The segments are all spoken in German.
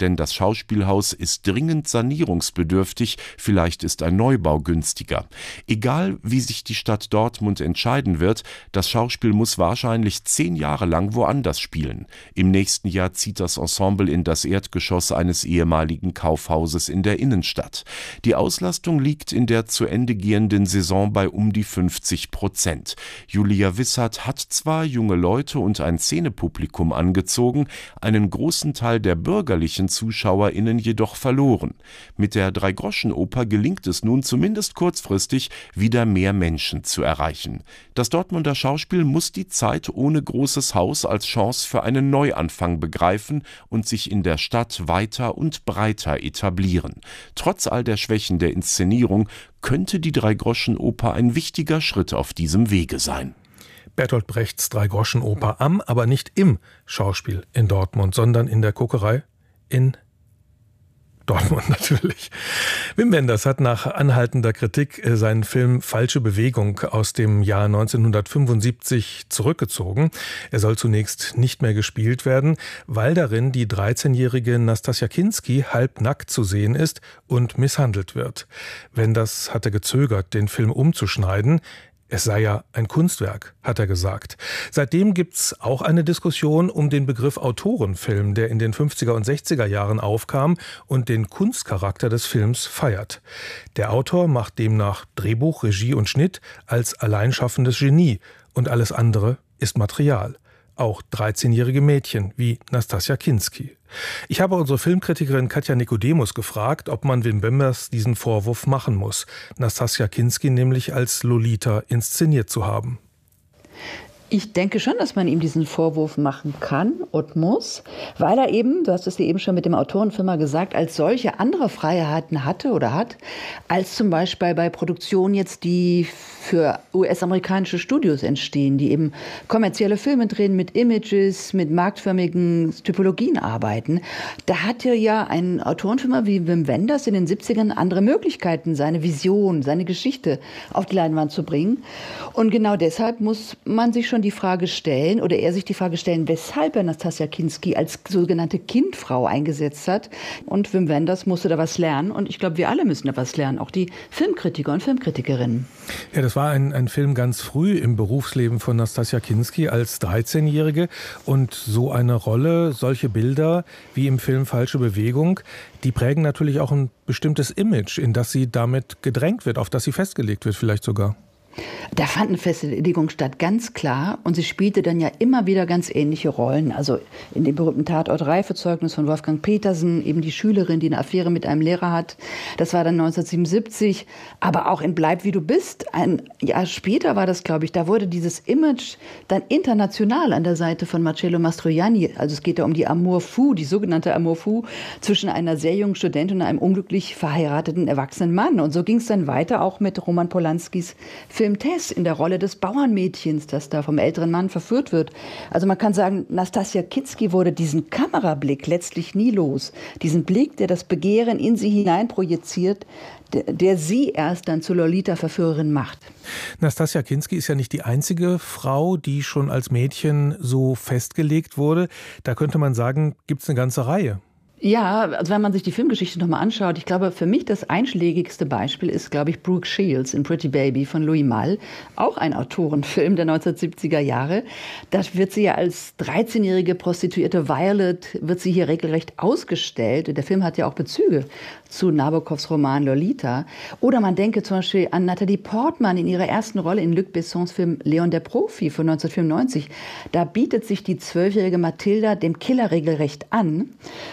denn das Schauspielhaus ist dringend sanierungsbedürftig, vielleicht ist ein Neubau günstiger. Egal, wie sich die Stadt Dortmund entscheiden wird, das Schauspiel muss wahrscheinlich 10 Jahre lang woanders spielen. Im nächsten Jahr zieht das Ensemble in das Erdgeschoss eines ehemaligen Kaufhauses in der Innenstadt. Die Auslastung liegt in der zu Ende gehenden Saison bei um die 50%. Julia Wissert hat zwar junge Leute und ein Szenepublikum angezogen, einen großen Teil der bürgerlichen ZuschauerInnen jedoch verloren. Mit der Dreigroschenoper gelingt es nun zumindest kurzfristig, wieder mehr Menschen zu erreichen. Das Dortmunder Schauspiel muss die Zeit ohne großes Haus als Chance für einen Neuanfang begreifen und sich in der Stadt weiter und breiter etablieren. Trotz all der Schwächen der Inszenierung könnte die Dreigroschenoper ein wichtiger Schritt auf diesem Wege sein. Bertolt Brechts Dreigroschenoper am, aber nicht im Schauspiel in Dortmund, sondern in der Kokerei in Dortmund natürlich. Wim Wenders hat nach anhaltender Kritik seinen Film Falsche Bewegung aus dem Jahr 1975 zurückgezogen. Er soll zunächst nicht mehr gespielt werden, weil darin die 13-jährige Nastassja Kinski halbnackt zu sehen ist und misshandelt wird. Wenders hatte gezögert, den Film umzuschneiden. Es sei ja ein Kunstwerk, hat er gesagt. Seitdem gibt's auch eine Diskussion um den Begriff Autorenfilm, der in den 50er und 60er Jahren aufkam und den Kunstcharakter des Films feiert. Der Autor macht demnach Drehbuch, Regie und Schnitt als alleinschaffendes Genie und alles andere ist Material. Auch 13-jährige Mädchen wie Nastassja Kinski. Ich habe unsere Filmkritikerin Katja Nikodemus gefragt, ob man Wim Wenders diesen Vorwurf machen muss, Nastassja Kinski nämlich als Lolita inszeniert zu haben. Ich denke schon, dass man ihm diesen Vorwurf machen kann und muss, weil er eben, du hast es dir eben schon mit dem Autorenfirma gesagt, als solche andere Freiheiten hatte oder hat, als zum Beispiel bei Produktionen jetzt, die für US-amerikanische Studios entstehen, die eben kommerzielle Filme drehen mit Images, mit marktförmigen Typologien arbeiten. Da hatte ja ein Autorenfirma wie Wim Wenders in den 70ern andere Möglichkeiten, seine Vision, seine Geschichte auf die Leinwand zu bringen. Und genau deshalb muss man sich schon die Frage stellen, oder er sich die Frage stellen, weshalb er Nastassja Kinski als sogenannte Kindfrau eingesetzt hat. Und Wim Wenders musste da was lernen. Und ich glaube, wir alle müssen da was lernen, auch die Filmkritiker und Filmkritikerinnen. Ja, das war ein Film ganz früh im Berufsleben von Nastassja Kinski als 13-Jährige. Und so eine Rolle, solche Bilder wie im Film Falsche Bewegung, die prägen natürlich auch ein bestimmtes Image, in das sie damit gedrängt wird, auf das sie festgelegt wird vielleicht sogar. Da fand eine Festlegung statt, ganz klar. Und sie spielte dann ja immer wieder ganz ähnliche Rollen. Also in dem berühmten Tatort Reifezeugnis von Wolfgang Petersen, eben die Schülerin, die eine Affäre mit einem Lehrer hat. Das war dann 1977. Aber auch in Bleib wie du bist, ein Jahr später war das, glaube ich, da wurde dieses Image dann international an der Seite von Marcello Mastroianni. Also es geht da um die Amour fou, die sogenannte Amour fou, zwischen einer sehr jungen Studentin und einem unglücklich verheirateten erwachsenen Mann. Und so ging es dann weiter auch mit Roman Polanskis Film Tess in der Rolle des Bauernmädchens, das da vom älteren Mann verführt wird. Also man kann sagen, Nastassja Kinski wurde diesen Kamerablick letztlich nie los. Diesen Blick, der das Begehren in sie hineinprojiziert, der sie erst dann zur Lolita-Verführerin macht. Nastassja Kinski ist ja nicht die einzige Frau, die schon als Mädchen so festgelegt wurde. Da könnte man sagen, gibt es eine ganze Reihe. Ja, also wenn man sich die Filmgeschichte nochmal anschaut, ich glaube, für mich das einschlägigste Beispiel ist, glaube ich, Brooke Shields in Pretty Baby von Louis Malle, auch ein Autorenfilm der 1970er Jahre. Da wird sie ja als 13-jährige Prostituierte Violet, wird sie hier regelrecht ausgestellt. Der Film hat ja auch Bezüge zu Nabokovs Roman Lolita. Oder man denke zum Beispiel an Natalie Portman in ihrer ersten Rolle in Luc Bessons Film Leon der Profi von 1995. Da bietet sich die 12-jährige Mathilda dem Killer regelrecht an.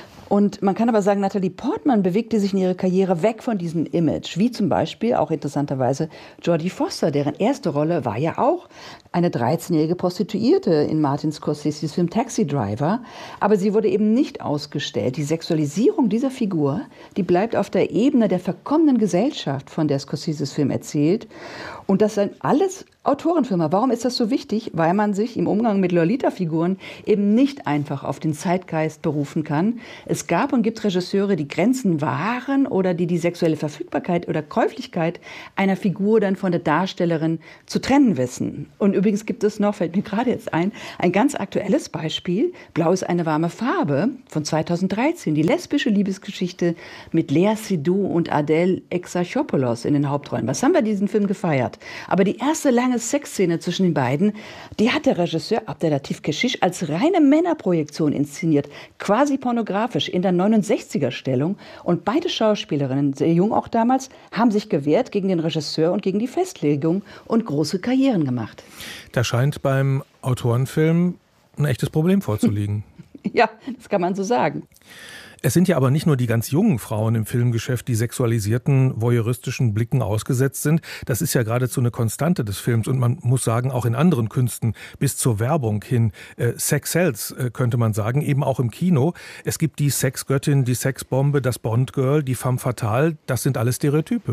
Und man kann aber sagen, Natalie Portman bewegte sich in ihrer Karriere weg von diesem Image, wie zum Beispiel auch interessanterweise Jodie Foster, deren erste Rolle war ja auch eine 13-jährige Prostituierte in Martin Scorseses Film Taxi Driver. Aber sie wurde eben nicht ausgestellt. Die Sexualisierung dieser Figur, die bleibt auf der Ebene der verkommenen Gesellschaft, von der Scorseses Film erzählt. Und das sind alles Autorenfilme, warum ist das so wichtig? Weil man sich im Umgang mit Lolita-Figuren eben nicht einfach auf den Zeitgeist berufen kann. Es gab und gibt Regisseure, die Grenzen wahren oder die sexuelle Verfügbarkeit oder Käuflichkeit einer Figur dann von der Darstellerin zu trennen wissen. Und übrigens gibt es noch, fällt mir gerade jetzt ein ganz aktuelles Beispiel. Blau ist eine warme Farbe von 2013. Die lesbische Liebesgeschichte mit Lea Seydoux und Adele Exarchopoulos in den Hauptrollen. Was haben wir diesen Film gefeiert? Aber die erste lange Sexszene zwischen den beiden, die hat der Regisseur Abdelatif Kechiche als reine Männerprojektion inszeniert, quasi pornografisch in der 69er-Stellung. Und beide Schauspielerinnen, sehr jung auch damals, haben sich gewehrt gegen den Regisseur und gegen die Festlegung und große Karrieren gemacht. Da scheint beim Autorenfilm ein echtes Problem vorzuliegen. Ja, das kann man so sagen. Es sind ja aber nicht nur die ganz jungen Frauen im Filmgeschäft, die sexualisierten, voyeuristischen Blicken ausgesetzt sind. Das ist ja geradezu eine Konstante des Films. Und man muss sagen, auch in anderen Künsten, bis zur Werbung hin, Sex sells, könnte man sagen, eben auch im Kino. Es gibt die Sexgöttin, die Sexbombe, das Bond-Girl, die femme fatale. Das sind alles Stereotype.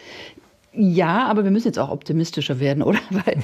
Ja, aber wir müssen jetzt auch optimistischer werden, oder? Weil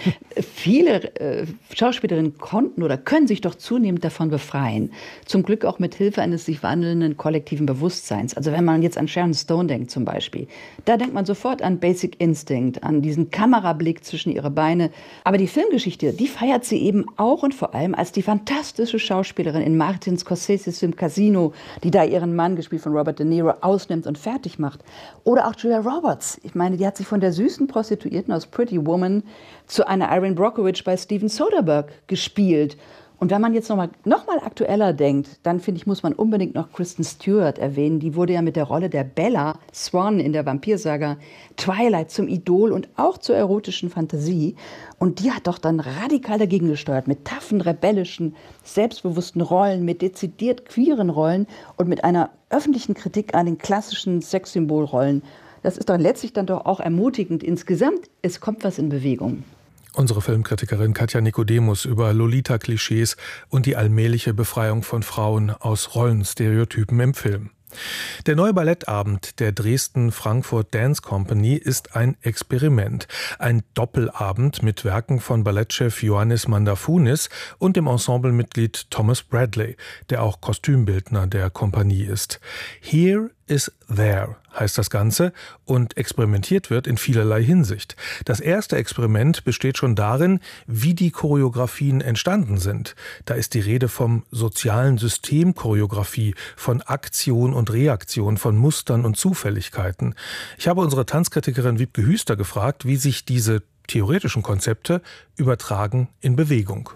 viele Schauspielerinnen konnten oder können sich doch zunehmend davon befreien. Zum Glück auch mit Hilfe eines sich wandelnden kollektiven Bewusstseins. Also wenn man jetzt an Sharon Stone denkt zum Beispiel, da denkt man sofort an Basic Instinct, an diesen Kamerablick zwischen ihre Beine. Aber die Filmgeschichte, die feiert sie eben auch und vor allem als die fantastische Schauspielerin in Martin Scorseses Film Casino, die da ihren Mann, gespielt von Robert De Niro, ausnimmt und fertig macht. Oder auch Julia Roberts. Ich meine, die hat sich von der süßen Prostituierten aus Pretty Woman zu einer Erin Brockovich bei Steven Soderbergh gespielt. Und wenn man jetzt noch mal aktueller denkt, dann finde ich, muss man unbedingt noch Kristen Stewart erwähnen. Die wurde ja mit der Rolle der Bella Swan in der Vampirsaga Twilight zum Idol und auch zur erotischen Fantasie. Und die hat doch dann radikal dagegen gesteuert, mit taffen, rebellischen, selbstbewussten Rollen, mit dezidiert queeren Rollen und mit einer öffentlichen Kritik an den klassischen Sexsymbolrollen. Das ist doch letztlich dann doch auch ermutigend. Insgesamt, es kommt was in Bewegung. Unsere Filmkritikerin Katja Nicodemus über Lolita-Klischees und die allmähliche Befreiung von Frauen aus Rollenstereotypen im Film. Der neue Ballettabend der Dresden-Frankfurt Dance Company ist ein Experiment. Ein Doppelabend mit Werken von Ballettchef Ioannis Mandafounis und dem Ensemblemitglied Thomas Bradley, der auch Kostümbildner der Kompanie ist. Here is There heißt das Ganze und experimentiert wird in vielerlei Hinsicht. Das erste Experiment besteht schon darin, wie die Choreografien entstanden sind. Da ist die Rede vom sozialen System Choreografie, von Aktion und Reaktion, von Mustern und Zufälligkeiten. Ich habe unsere Tanzkritikerin Wiebke Hüster gefragt, wie sich diese theoretischen Konzepte übertragen in Bewegung.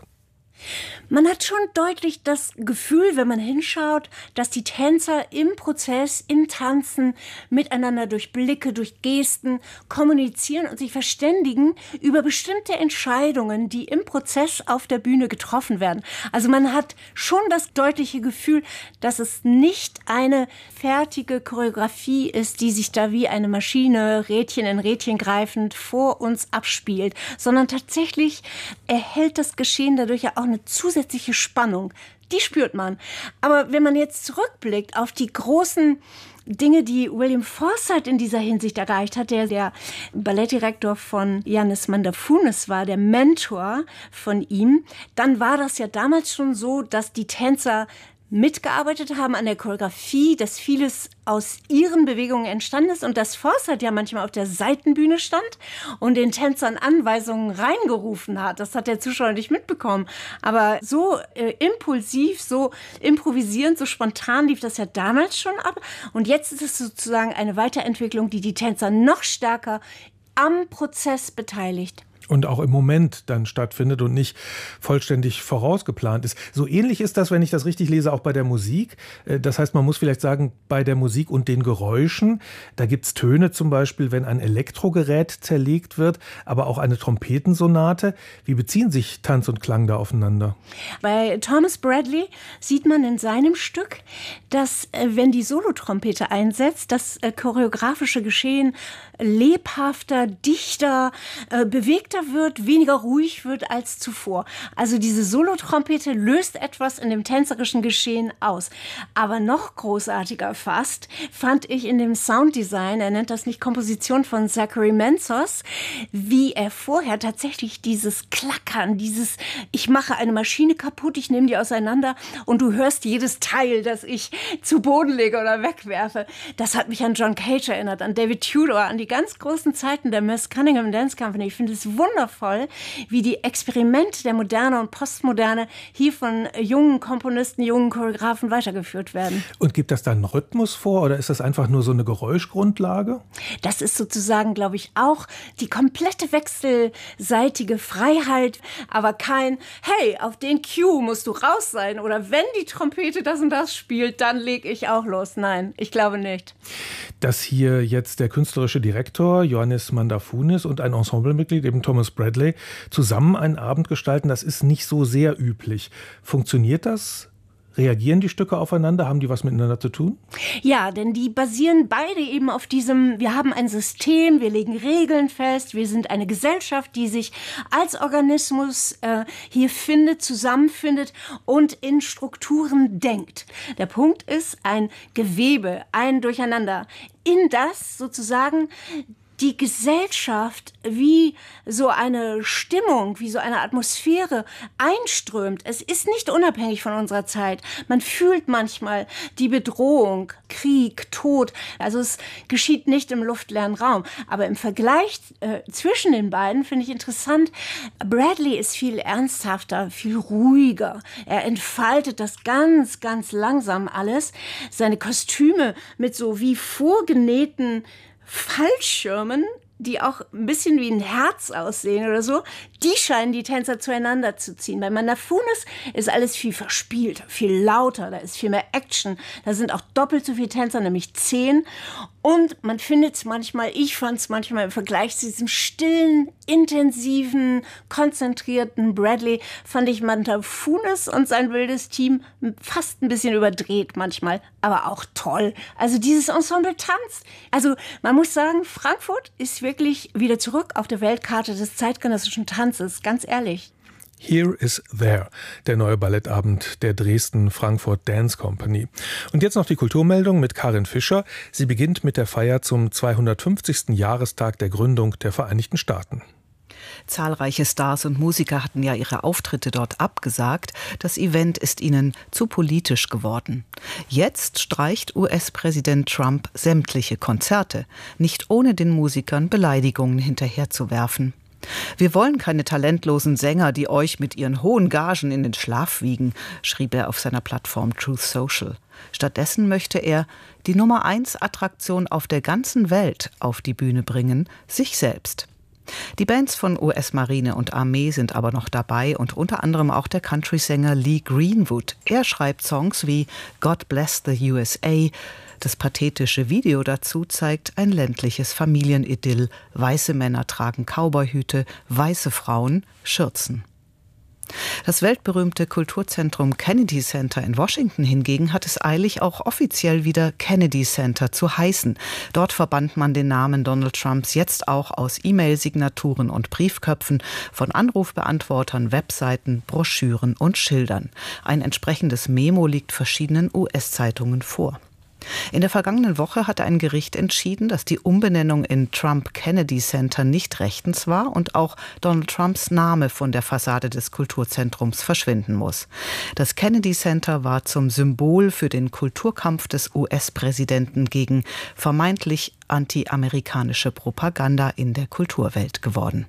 Man hat schon deutlich das Gefühl, wenn man hinschaut, dass die Tänzer im Prozess, im Tanzen miteinander durch Blicke, durch Gesten kommunizieren und sich verständigen über bestimmte Entscheidungen, die im Prozess auf der Bühne getroffen werden. Also man hat schon das deutliche Gefühl, dass es nicht eine fertige Choreografie ist, die sich da wie eine Maschine, Rädchen in Rädchen greifend vor uns abspielt, sondern tatsächlich erhält das Geschehen dadurch ja auch eine zusätzliche Spannung. Die spürt man. Aber wenn man jetzt zurückblickt auf die großen Dinge, die William Forsythe in dieser Hinsicht erreicht hat, der Ballettdirektor von Ioannis Mandafounis war, der Mentor von ihm, dann war das ja damals schon so, dass die Tänzer mitgearbeitet haben an der Choreografie, dass vieles aus ihren Bewegungen entstanden ist und dass Forsythe ja manchmal auf der Seitenbühne stand und den Tänzern Anweisungen reingerufen hat. Das hat der Zuschauer nicht mitbekommen. Aber so impulsiv, so improvisierend, so spontan lief das ja damals schon ab. Und jetzt ist es sozusagen eine Weiterentwicklung, die die Tänzer noch stärker am Prozess beteiligt. Und auch im Moment dann stattfindet und nicht vollständig vorausgeplant ist. So ähnlich ist das, wenn ich das richtig lese, auch bei der Musik. Das heißt, man muss vielleicht sagen, bei der Musik und den Geräuschen, da gibt es Töne zum Beispiel, wenn ein Elektrogerät zerlegt wird, aber auch eine Trompetensonate. Wie beziehen sich Tanz und Klang da aufeinander? Bei Thomas Bradley sieht man in seinem Stück, dass, wenn die Solotrompete einsetzt, das choreografische Geschehen lebhafter, dichter, bewegt direkter wird, weniger ruhig wird als zuvor. Also diese Solotrompete löst etwas in dem tänzerischen Geschehen aus. Aber noch großartiger fast fand ich in dem Sounddesign, er nennt das nicht Komposition von Zachary Menzos, wie er vorher tatsächlich dieses Klackern, dieses ich mache eine Maschine kaputt, ich nehme die auseinander und du hörst jedes Teil, das ich zu Boden lege oder wegwerfe. Das hat mich an John Cage erinnert, an David Tudor, an die ganz großen Zeiten der Miss Cunningham Dance Company. Ich finde es wundervoll, wie die Experimente der Moderne und Postmoderne hier von jungen Komponisten, jungen Choreografen weitergeführt werden. Und gibt das dann einen Rhythmus vor oder ist das einfach nur so eine Geräuschgrundlage? Das ist sozusagen, glaube ich, auch die komplette wechselseitige Freiheit, aber kein, hey, auf den Cue musst du raus sein oder wenn die Trompete das und das spielt, dann leg ich auch los. Nein, ich glaube nicht. Dass hier jetzt der künstlerische Direktor Ioannis Mandafounis und ein Ensemblemitglied, eben Thomas Bradley, zusammen einen Abend gestalten, das ist nicht so sehr üblich. Funktioniert das? Reagieren die Stücke aufeinander? Haben die was miteinander zu tun? Ja, denn die basieren beide eben auf diesem, wir haben ein System, wir legen Regeln fest, wir sind eine Gesellschaft, die sich als Organismus hier findet, zusammenfindet und in Strukturen denkt. Der Punkt ist ein Gewebe, ein Durcheinander, in das sozusagen die Gesellschaft wie so eine Stimmung, wie so eine Atmosphäre einströmt. Es ist nicht unabhängig von unserer Zeit. Man fühlt manchmal die Bedrohung, Krieg, Tod. Also es geschieht nicht im luftleeren Raum. Aber im Vergleich zwischen den beiden finde ich interessant, Bradley ist viel ernsthafter, viel ruhiger. Er entfaltet das ganz, ganz langsam alles. Seine Kostüme mit so wie vorgenähten Fallschirmen, die auch ein bisschen wie ein Herz aussehen oder so, die scheinen die Tänzer zueinander zu ziehen. Bei Mandafounis ist alles viel verspielter, viel lauter, da ist viel mehr Action. Da sind auch doppelt so viele Tänzer, nämlich 10. Und man findet es manchmal, ich fand es manchmal im Vergleich zu diesem stillen, intensiven, konzentrierten Bradley, fand ich Mandafounis und sein wildes Team fast ein bisschen überdreht manchmal, aber auch toll. Also dieses Ensemble tanzt. Also man muss sagen, Frankfurt ist wirklich wieder zurück auf der Weltkarte des zeitgenössischen Tanzes, ganz ehrlich. Here is There, der neue Ballettabend der Dresden-Frankfurt Dance Company. Und jetzt noch die Kulturmeldung mit Karin Fischer. Sie beginnt mit der Feier zum 250. Jahrestag der Gründung der Vereinigten Staaten. Zahlreiche Stars und Musiker hatten ja ihre Auftritte dort abgesagt. Das Event ist ihnen zu politisch geworden. Jetzt streicht US-Präsident Trump sämtliche Konzerte, nicht ohne den Musikern Beleidigungen hinterherzuwerfen. Wir wollen keine talentlosen Sänger, die euch mit ihren hohen Gagen in den Schlaf wiegen, schrieb er auf seiner Plattform Truth Social. Stattdessen möchte er die Nummer-1-Attraktion auf der ganzen Welt auf die Bühne bringen, sich selbst. Die Bands von US-Marine und Armee sind aber noch dabei und unter anderem auch der Country-Sänger Lee Greenwood. Er schreibt Songs wie God Bless the USA. Das pathetische Video dazu zeigt ein ländliches Familienidyll. Weiße Männer tragen Cowboyhüte, weiße Frauen Schürzen. Das weltberühmte Kulturzentrum Kennedy Center in Washington hingegen hat es eilig, auch offiziell wieder Kennedy Center zu heißen. Dort verbannt man den Namen Donald Trumps jetzt auch aus E-Mail-Signaturen und Briefköpfen, von Anrufbeantwortern, Webseiten, Broschüren und Schildern. Ein entsprechendes Memo liegt verschiedenen US-Zeitungen vor. In der vergangenen Woche hatte ein Gericht entschieden, dass die Umbenennung in Trump Kennedy Center nicht rechtens war und auch Donald Trumps Name von der Fassade des Kulturzentrums verschwinden muss. Das Kennedy Center war zum Symbol für den Kulturkampf des US-Präsidenten gegen vermeintlich anti-amerikanische Propaganda in der Kulturwelt geworden.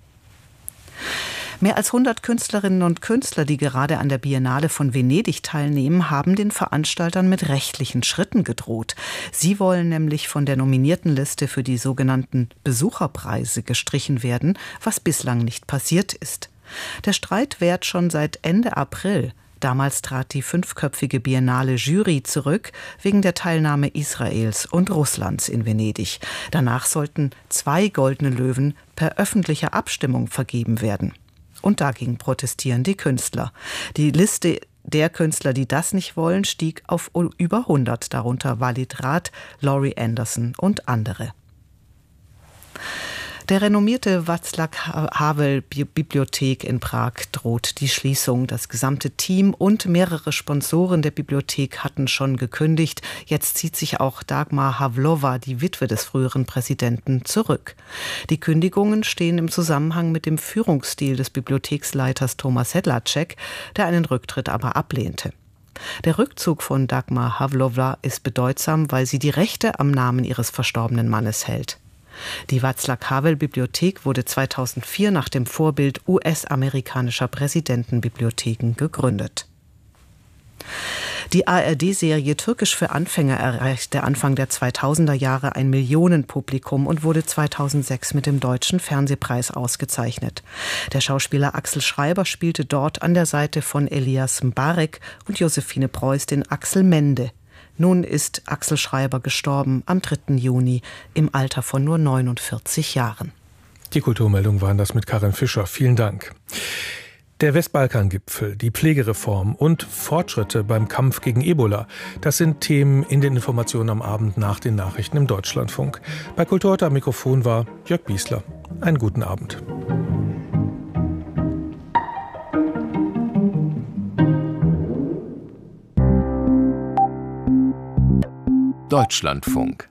Mehr als 100 Künstlerinnen und Künstler, die gerade an der Biennale von Venedig teilnehmen, haben den Veranstaltern mit rechtlichen Schritten gedroht. Sie wollen nämlich von der Nominiertenliste für die sogenannten Besucherpreise gestrichen werden, was bislang nicht passiert ist. Der Streit währt schon seit Ende April. Damals trat die 5-köpfige Biennale Jury zurück wegen der Teilnahme Israels und Russlands in Venedig. Danach sollten 2 Goldene Löwen per öffentlicher Abstimmung vergeben werden. Und dagegen protestieren die Künstler. Die Liste der Künstler, die das nicht wollen, stieg auf über 100, darunter Walid Rath, Laurie Anderson und andere. Der renommierte Václav-Havel-Bibliothek in Prag droht die Schließung. Das gesamte Team und mehrere Sponsoren der Bibliothek hatten schon gekündigt. Jetzt zieht sich auch Dagmar Havlova, die Witwe des früheren Präsidenten, zurück. Die Kündigungen stehen im Zusammenhang mit dem Führungsstil des Bibliotheksleiters Thomas Sedlacek, der einen Rücktritt aber ablehnte. Der Rückzug von Dagmar Havlova ist bedeutsam, weil sie die Rechte am Namen ihres verstorbenen Mannes hält. Die Václav-Havel-Bibliothek wurde 2004 nach dem Vorbild US-amerikanischer Präsidentenbibliotheken gegründet. Die ARD-Serie Türkisch für Anfänger erreichte Anfang der 2000er Jahre ein Millionenpublikum und wurde 2006 mit dem Deutschen Fernsehpreis ausgezeichnet. Der Schauspieler Axel Schreiber spielte dort an der Seite von Elias Mbarek und Josephine Preuß den Axel Mende. Nun ist Axel Schreiber gestorben am 3. Juni im Alter von nur 49 Jahren. Die Kulturmeldungen waren das mit Karin Fischer. Vielen Dank. Der Westbalkan-Gipfel, die Pflegereform und Fortschritte beim Kampf gegen Ebola, das sind Themen in den Informationen am Abend nach den Nachrichten im Deutschlandfunk. Bei Kultur heute am Mikrofon war Jörg Biesler. Einen guten Abend. Deutschlandfunk.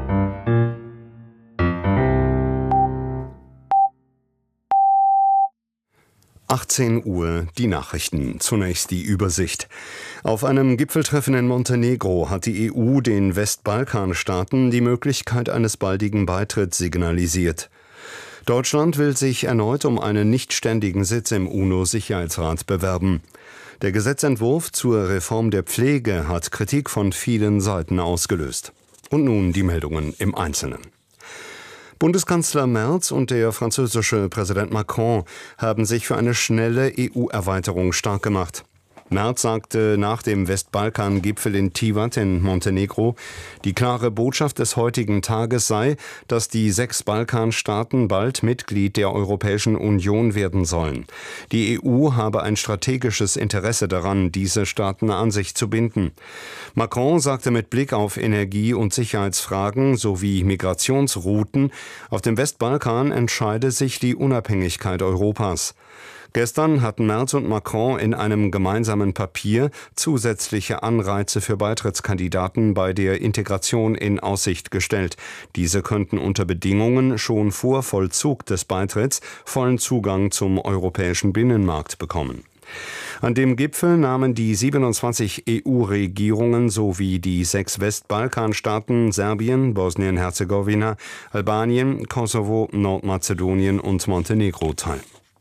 Uhr, die Nachrichten. Zunächst die Übersicht. Auf einem Gipfeltreffen in Montenegro hat die EU den Westbalkanstaaten die Möglichkeit eines baldigen Beitritts signalisiert. Deutschland will sich erneut um einen nichtständigen Sitz im UNO-Sicherheitsrat bewerben. Der Gesetzentwurf zur Reform der Pflege hat Kritik von vielen Seiten ausgelöst. Und nun die Meldungen im Einzelnen. Bundeskanzler Merz und der französische Präsident Macron haben sich für eine schnelle EU-Erweiterung stark gemacht. Merz sagte nach dem Westbalkan-Gipfel in Tivat in Montenegro, die klare Botschaft des heutigen Tages sei, dass die 6 Balkanstaaten bald Mitglied der Europäischen Union werden sollen. Die EU habe ein strategisches Interesse daran, diese Staaten an sich zu binden. Macron sagte mit Blick auf Energie- und Sicherheitsfragen sowie Migrationsrouten, auf dem Westbalkan entscheide sich die Unabhängigkeit Europas. Gestern hatten Merz und Macron in einem gemeinsamen Papier zusätzliche Anreize für Beitrittskandidaten bei der Integration in Aussicht gestellt. Diese könnten unter Bedingungen schon vor Vollzug des Beitritts vollen Zugang zum europäischen Binnenmarkt bekommen. An dem Gipfel nahmen die 27 EU-Regierungen sowie die 6 Westbalkanstaaten Serbien, Bosnien-Herzegowina, Albanien, Kosovo, Nordmazedonien und Montenegro teil.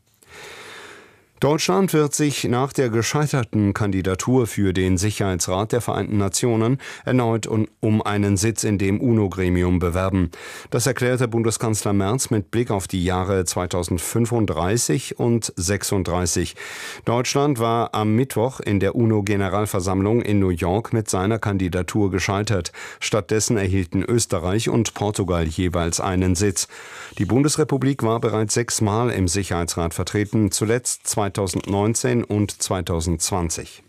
Deutschland wird sich nach der gescheiterten Kandidatur für den Sicherheitsrat der Vereinten Nationen erneut um einen Sitz in dem UNO-Gremium bewerben. Das erklärte Bundeskanzler Merz mit Blick auf die Jahre 2035 und 36. Deutschland war am Mittwoch in der UNO-Generalversammlung in New York mit seiner Kandidatur gescheitert. Stattdessen erhielten Österreich und Portugal jeweils einen Sitz. Die Bundesrepublik war bereits 6-mal im Sicherheitsrat vertreten, zuletzt 2019 und 2020.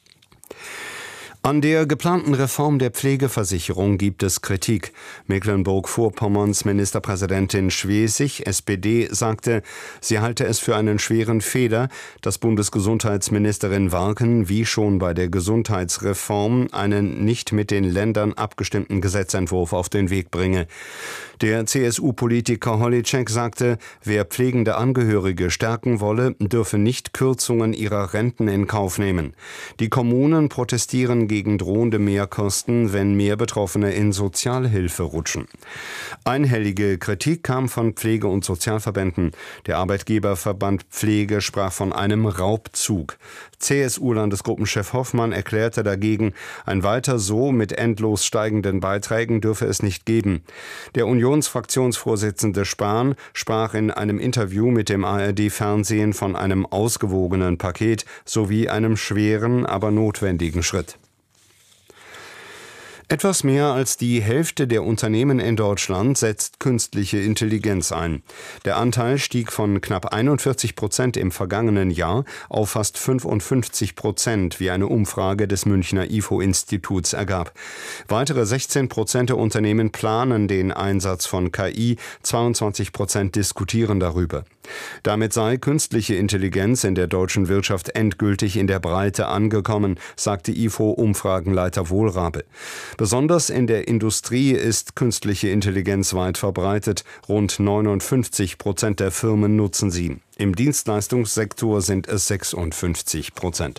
An der geplanten Reform der Pflegeversicherung gibt es Kritik. Mecklenburg-Vorpommerns Ministerpräsidentin Schwesig, SPD, sagte, sie halte es für einen schweren Fehler, dass Bundesgesundheitsministerin Warken wie schon bei der Gesundheitsreform einen nicht mit den Ländern abgestimmten Gesetzentwurf auf den Weg bringe. Der CSU-Politiker Holitschek sagte, wer pflegende Angehörige stärken wolle, dürfe nicht Kürzungen ihrer Renten in Kauf nehmen. Die Kommunen protestieren gegen drohende Mehrkosten, wenn mehr Betroffene in Sozialhilfe rutschen. Einhellige Kritik kam von Pflege- und Sozialverbänden. Der Arbeitgeberverband Pflege sprach von einem Raubzug. CSU-Landesgruppenchef Hoffmann erklärte dagegen, ein weiter so mit endlos steigenden Beiträgen dürfe es nicht geben. Der Unionsfraktionsvorsitzende Spahn sprach in einem Interview mit dem ARD-Fernsehen von einem ausgewogenen Paket sowie einem schweren, aber notwendigen Schritt. Etwas mehr als die Hälfte der Unternehmen in Deutschland setzt künstliche Intelligenz ein. Der Anteil stieg von knapp 41% im vergangenen Jahr auf fast 55%, wie eine Umfrage des Münchner IFO-Instituts ergab. Weitere 16% der Unternehmen planen den Einsatz von KI, 22% diskutieren darüber. Damit sei künstliche Intelligenz in der deutschen Wirtschaft endgültig in der Breite angekommen, sagte IFO-Umfragenleiter Wohlrabe. Besonders in der Industrie ist künstliche Intelligenz weit verbreitet. Rund 59% der Firmen nutzen sie. Im Dienstleistungssektor sind es 56%.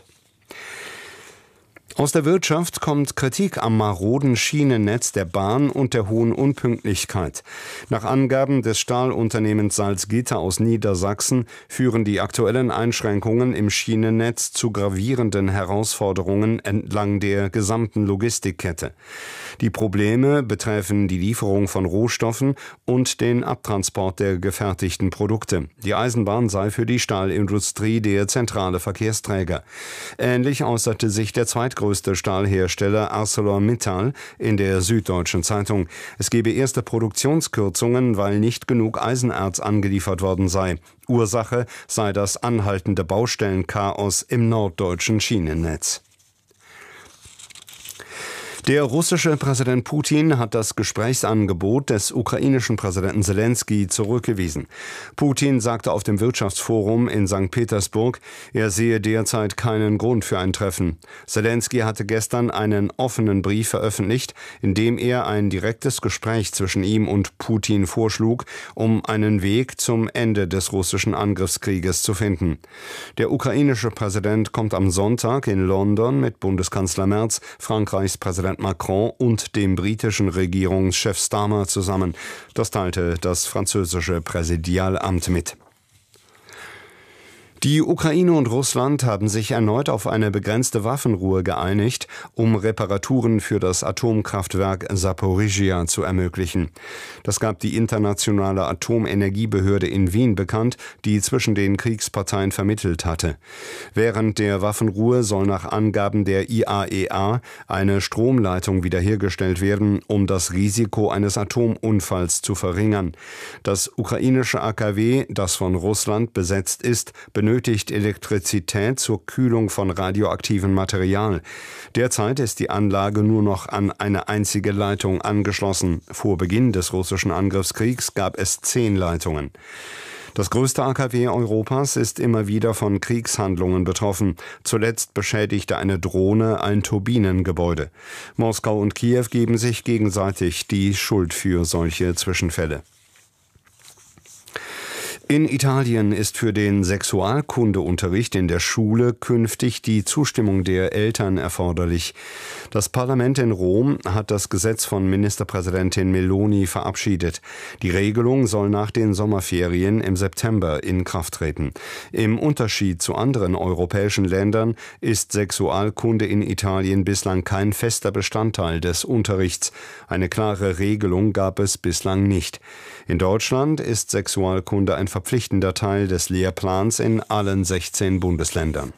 Aus der Wirtschaft kommt Kritik am maroden Schienennetz der Bahn und der hohen Unpünktlichkeit. Nach Angaben des Stahlunternehmens Salzgitter aus Niedersachsen führen die aktuellen Einschränkungen im Schienennetz zu gravierenden Herausforderungen entlang der gesamten Logistikkette. Die Probleme betreffen die Lieferung von Rohstoffen und den Abtransport der gefertigten Produkte. Die Eisenbahn sei für die Stahlindustrie der zentrale Verkehrsträger. Ähnlich äußerte sich der zweitgrößte Stahlhersteller ArcelorMittal in der Süddeutschen Zeitung. Es gebe erste Produktionskürzungen, weil nicht genug Eisenerz angeliefert worden sei. Ursache sei das anhaltende Baustellenchaos im norddeutschen Schienennetz. Der russische Präsident Putin hat das Gesprächsangebot des ukrainischen Präsidenten Selenskyj zurückgewiesen. Putin sagte auf dem Wirtschaftsforum in St. Petersburg, er sehe derzeit keinen Grund für ein Treffen. Selenskyj hatte gestern einen offenen Brief veröffentlicht, in dem er ein direktes Gespräch zwischen ihm und Putin vorschlug, um einen Weg zum Ende des russischen Angriffskrieges zu finden. Der ukrainische Präsident kommt am Sonntag in London mit Bundeskanzler Merz, Frankreichs Präsident Macron und dem britischen Regierungschef Starmer zusammen. Das teilte das französische Präsidialamt mit. Die Ukraine und Russland haben sich erneut auf eine begrenzte Waffenruhe geeinigt, um Reparaturen für das Atomkraftwerk Saporischschja zu ermöglichen. Das gab die internationale Atomenergiebehörde in Wien bekannt, die zwischen den Kriegsparteien vermittelt hatte. Während der Waffenruhe soll nach Angaben der IAEA eine Stromleitung wiederhergestellt werden, um das Risiko eines Atomunfalls zu verringern. Das ukrainische AKW, das von Russland besetzt ist, benötigt Elektrizität zur Kühlung von radioaktivem Material. Derzeit ist die Anlage nur noch an eine einzige Leitung angeschlossen. Vor Beginn des russischen Angriffskriegs gab es 10 Leitungen. Das größte AKW Europas ist immer wieder von Kriegshandlungen betroffen. Zuletzt beschädigte eine Drohne ein Turbinengebäude. Moskau und Kiew geben sich gegenseitig die Schuld für solche Zwischenfälle. In Italien ist für den Sexualkundeunterricht in der Schule künftig die Zustimmung der Eltern erforderlich. Das Parlament in Rom hat das Gesetz von Ministerpräsidentin Meloni verabschiedet. Die Regelung soll nach den Sommerferien im September in Kraft treten. Im Unterschied zu anderen europäischen Ländern ist Sexualkunde in Italien bislang kein fester Bestandteil des Unterrichts. Eine klare Regelung gab es bislang nicht. In Deutschland ist Sexualkunde ein verpflichtender Teil des Lehrplans in allen 16 Bundesländern.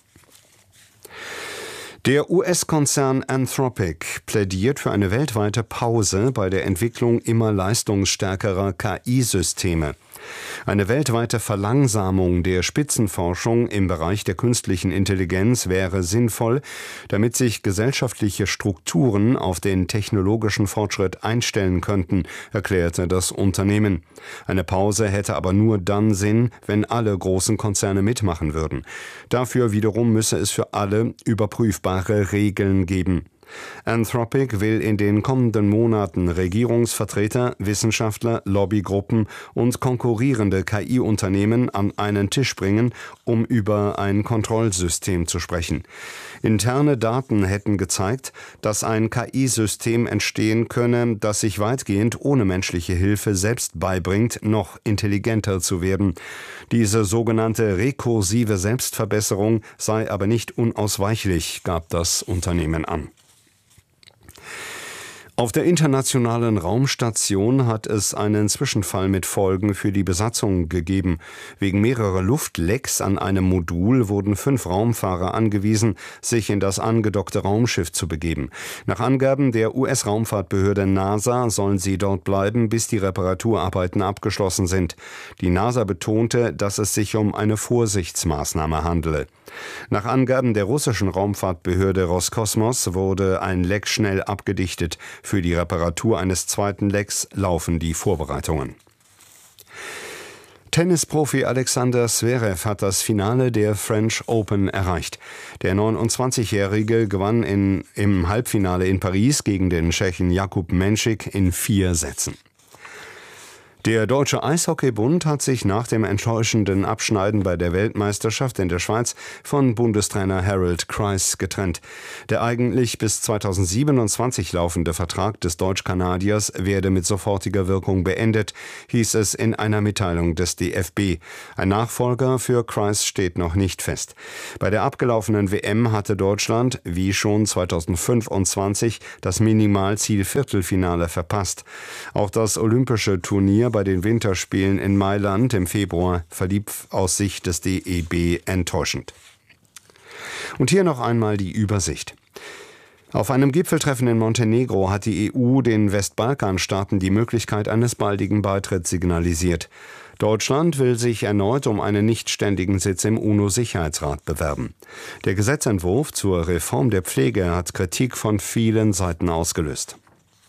Der US-Konzern Anthropic plädiert für eine weltweite Pause bei der Entwicklung immer leistungsstärkerer KI-Systeme. Eine weltweite Verlangsamung der Spitzenforschung im Bereich der künstlichen Intelligenz wäre sinnvoll, damit sich gesellschaftliche Strukturen auf den technologischen Fortschritt einstellen könnten, erklärte das Unternehmen. Eine Pause hätte aber nur dann Sinn, wenn alle großen Konzerne mitmachen würden. Dafür wiederum müsse es für alle überprüfbare Regeln geben. Anthropic will in den kommenden Monaten Regierungsvertreter, Wissenschaftler, Lobbygruppen und konkurrierende KI-Unternehmen an einen Tisch bringen, um über ein Kontrollsystem zu sprechen. Interne Daten hätten gezeigt, dass ein KI-System entstehen könne, das sich weitgehend ohne menschliche Hilfe selbst beibringt, noch intelligenter zu werden. Diese sogenannte rekursive Selbstverbesserung sei aber nicht unausweichlich, gab das Unternehmen an. Auf der internationalen Raumstation hat es einen Zwischenfall mit Folgen für die Besatzung gegeben. Wegen mehrerer Luftlecks an einem Modul wurden 5 Raumfahrer angewiesen, sich in das angedockte Raumschiff zu begeben. Nach Angaben der US-Raumfahrtbehörde NASA sollen sie dort bleiben, bis die Reparaturarbeiten abgeschlossen sind. Die NASA betonte, dass es sich um eine Vorsichtsmaßnahme handele. Nach Angaben der russischen Raumfahrtbehörde Roskosmos wurde ein Leck schnell abgedichtet. Für die Reparatur eines zweiten Lecks laufen die Vorbereitungen. Tennisprofi Alexander Zverev hat das Finale der French Open erreicht. Der 29-Jährige gewann im Halbfinale in Paris gegen den Tschechen Jakub Menšík in 4 Sätzen. Der Deutsche Eishockeybund hat sich nach dem enttäuschenden Abschneiden bei der Weltmeisterschaft in der Schweiz von Bundestrainer Harold Kreis getrennt. Der eigentlich bis 2027 laufende Vertrag des Deutsch-Kanadiers werde mit sofortiger Wirkung beendet, hieß es in einer Mitteilung des DFB. Ein Nachfolger für Kreis steht noch nicht fest. Bei der abgelaufenen WM hatte Deutschland, wie schon 2025, das Minimalziel Viertelfinale verpasst. Auch das olympische Turnier bei den Winterspielen in Mailand im Februar verlief aus Sicht des DEB enttäuschend. Und hier noch einmal die Übersicht. Auf einem Gipfeltreffen in Montenegro hat die EU den Westbalkanstaaten die Möglichkeit eines baldigen Beitritts signalisiert. Deutschland will sich erneut um einen nichtständigen Sitz im UNO-Sicherheitsrat bewerben. Der Gesetzentwurf zur Reform der Pflege hat Kritik von vielen Seiten ausgelöst.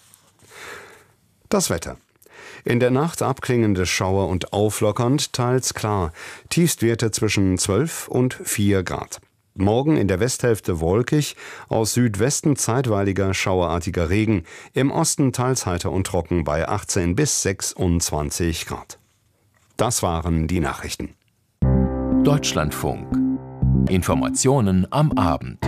Das Wetter. In der Nacht abklingende Schauer und auflockernd, teils klar. Tiefstwerte zwischen 12 und 4 Grad. Morgen in der Westhälfte wolkig, aus Südwesten zeitweiliger schauerartiger Regen. Im Osten teils heiter und trocken bei 18 bis 26 Grad. Das waren die Nachrichten. Deutschlandfunk. Informationen am Abend.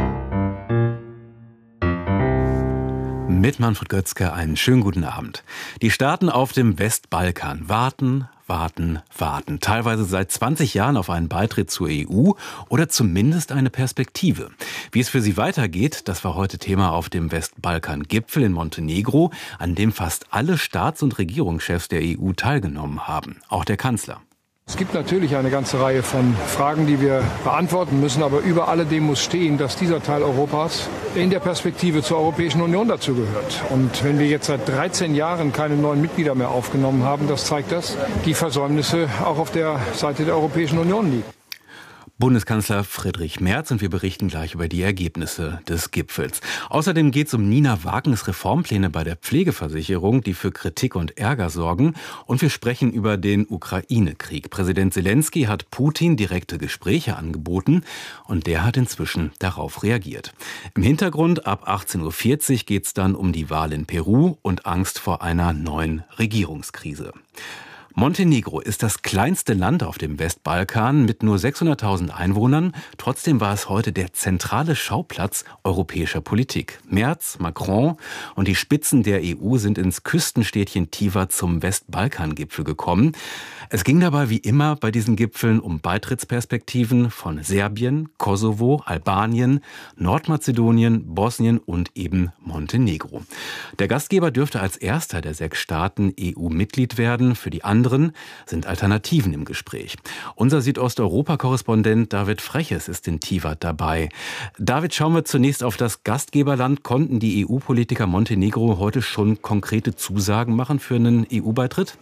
Mit Manfred Götzke einen schönen guten Abend. Die Staaten auf dem Westbalkan warten. Teilweise seit 20 Jahren auf einen Beitritt zur EU oder zumindest eine Perspektive. Wie es für sie weitergeht, das war heute Thema auf dem Westbalkan-Gipfel in Montenegro, an dem fast alle Staats- und Regierungschefs der EU teilgenommen haben. Auch der Kanzler. Es gibt natürlich eine ganze Reihe von Fragen, die wir beantworten müssen, aber über alledem muss stehen, dass dieser Teil Europas in der Perspektive zur Europäischen Union dazugehört. Und wenn wir jetzt seit 13 Jahren keine neuen Mitglieder mehr aufgenommen haben, das zeigt, dass die Versäumnisse auch auf der Seite der Europäischen Union liegen. Bundeskanzler Friedrich Merz, und wir berichten gleich über die Ergebnisse des Gipfels. Außerdem geht es um Nina Wagens Reformpläne bei der Pflegeversicherung, die für Kritik und Ärger sorgen. Und wir sprechen über den Ukraine-Krieg. Präsident Zelensky hat Putin direkte Gespräche angeboten und der hat inzwischen darauf reagiert. Im Hintergrund ab 18.40 Uhr geht es dann um die Wahl in Peru und Angst vor einer neuen Regierungskrise. Montenegro ist das kleinste Land auf dem Westbalkan mit nur 600.000 Einwohnern. Trotzdem war es heute der zentrale Schauplatz europäischer Politik. Merz, Macron und die Spitzen der EU sind ins Küstenstädtchen Tivar zum Westbalkan-Gipfel gekommen. Es ging dabei wie immer bei diesen Gipfeln um Beitrittsperspektiven von Serbien, Kosovo, Albanien, Nordmazedonien, Bosnien und eben Montenegro. Der Gastgeber dürfte als erster der 6 Staaten EU-Mitglied werden. Für die anderen sind Alternativen im Gespräch. Unser Südosteuropa-Korrespondent David Freches ist in Tivar dabei. David, schauen wir zunächst auf das Gastgeberland. Konnten die EU-Politiker Montenegro heute schon konkrete Zusagen machen für einen EU-Beitritt?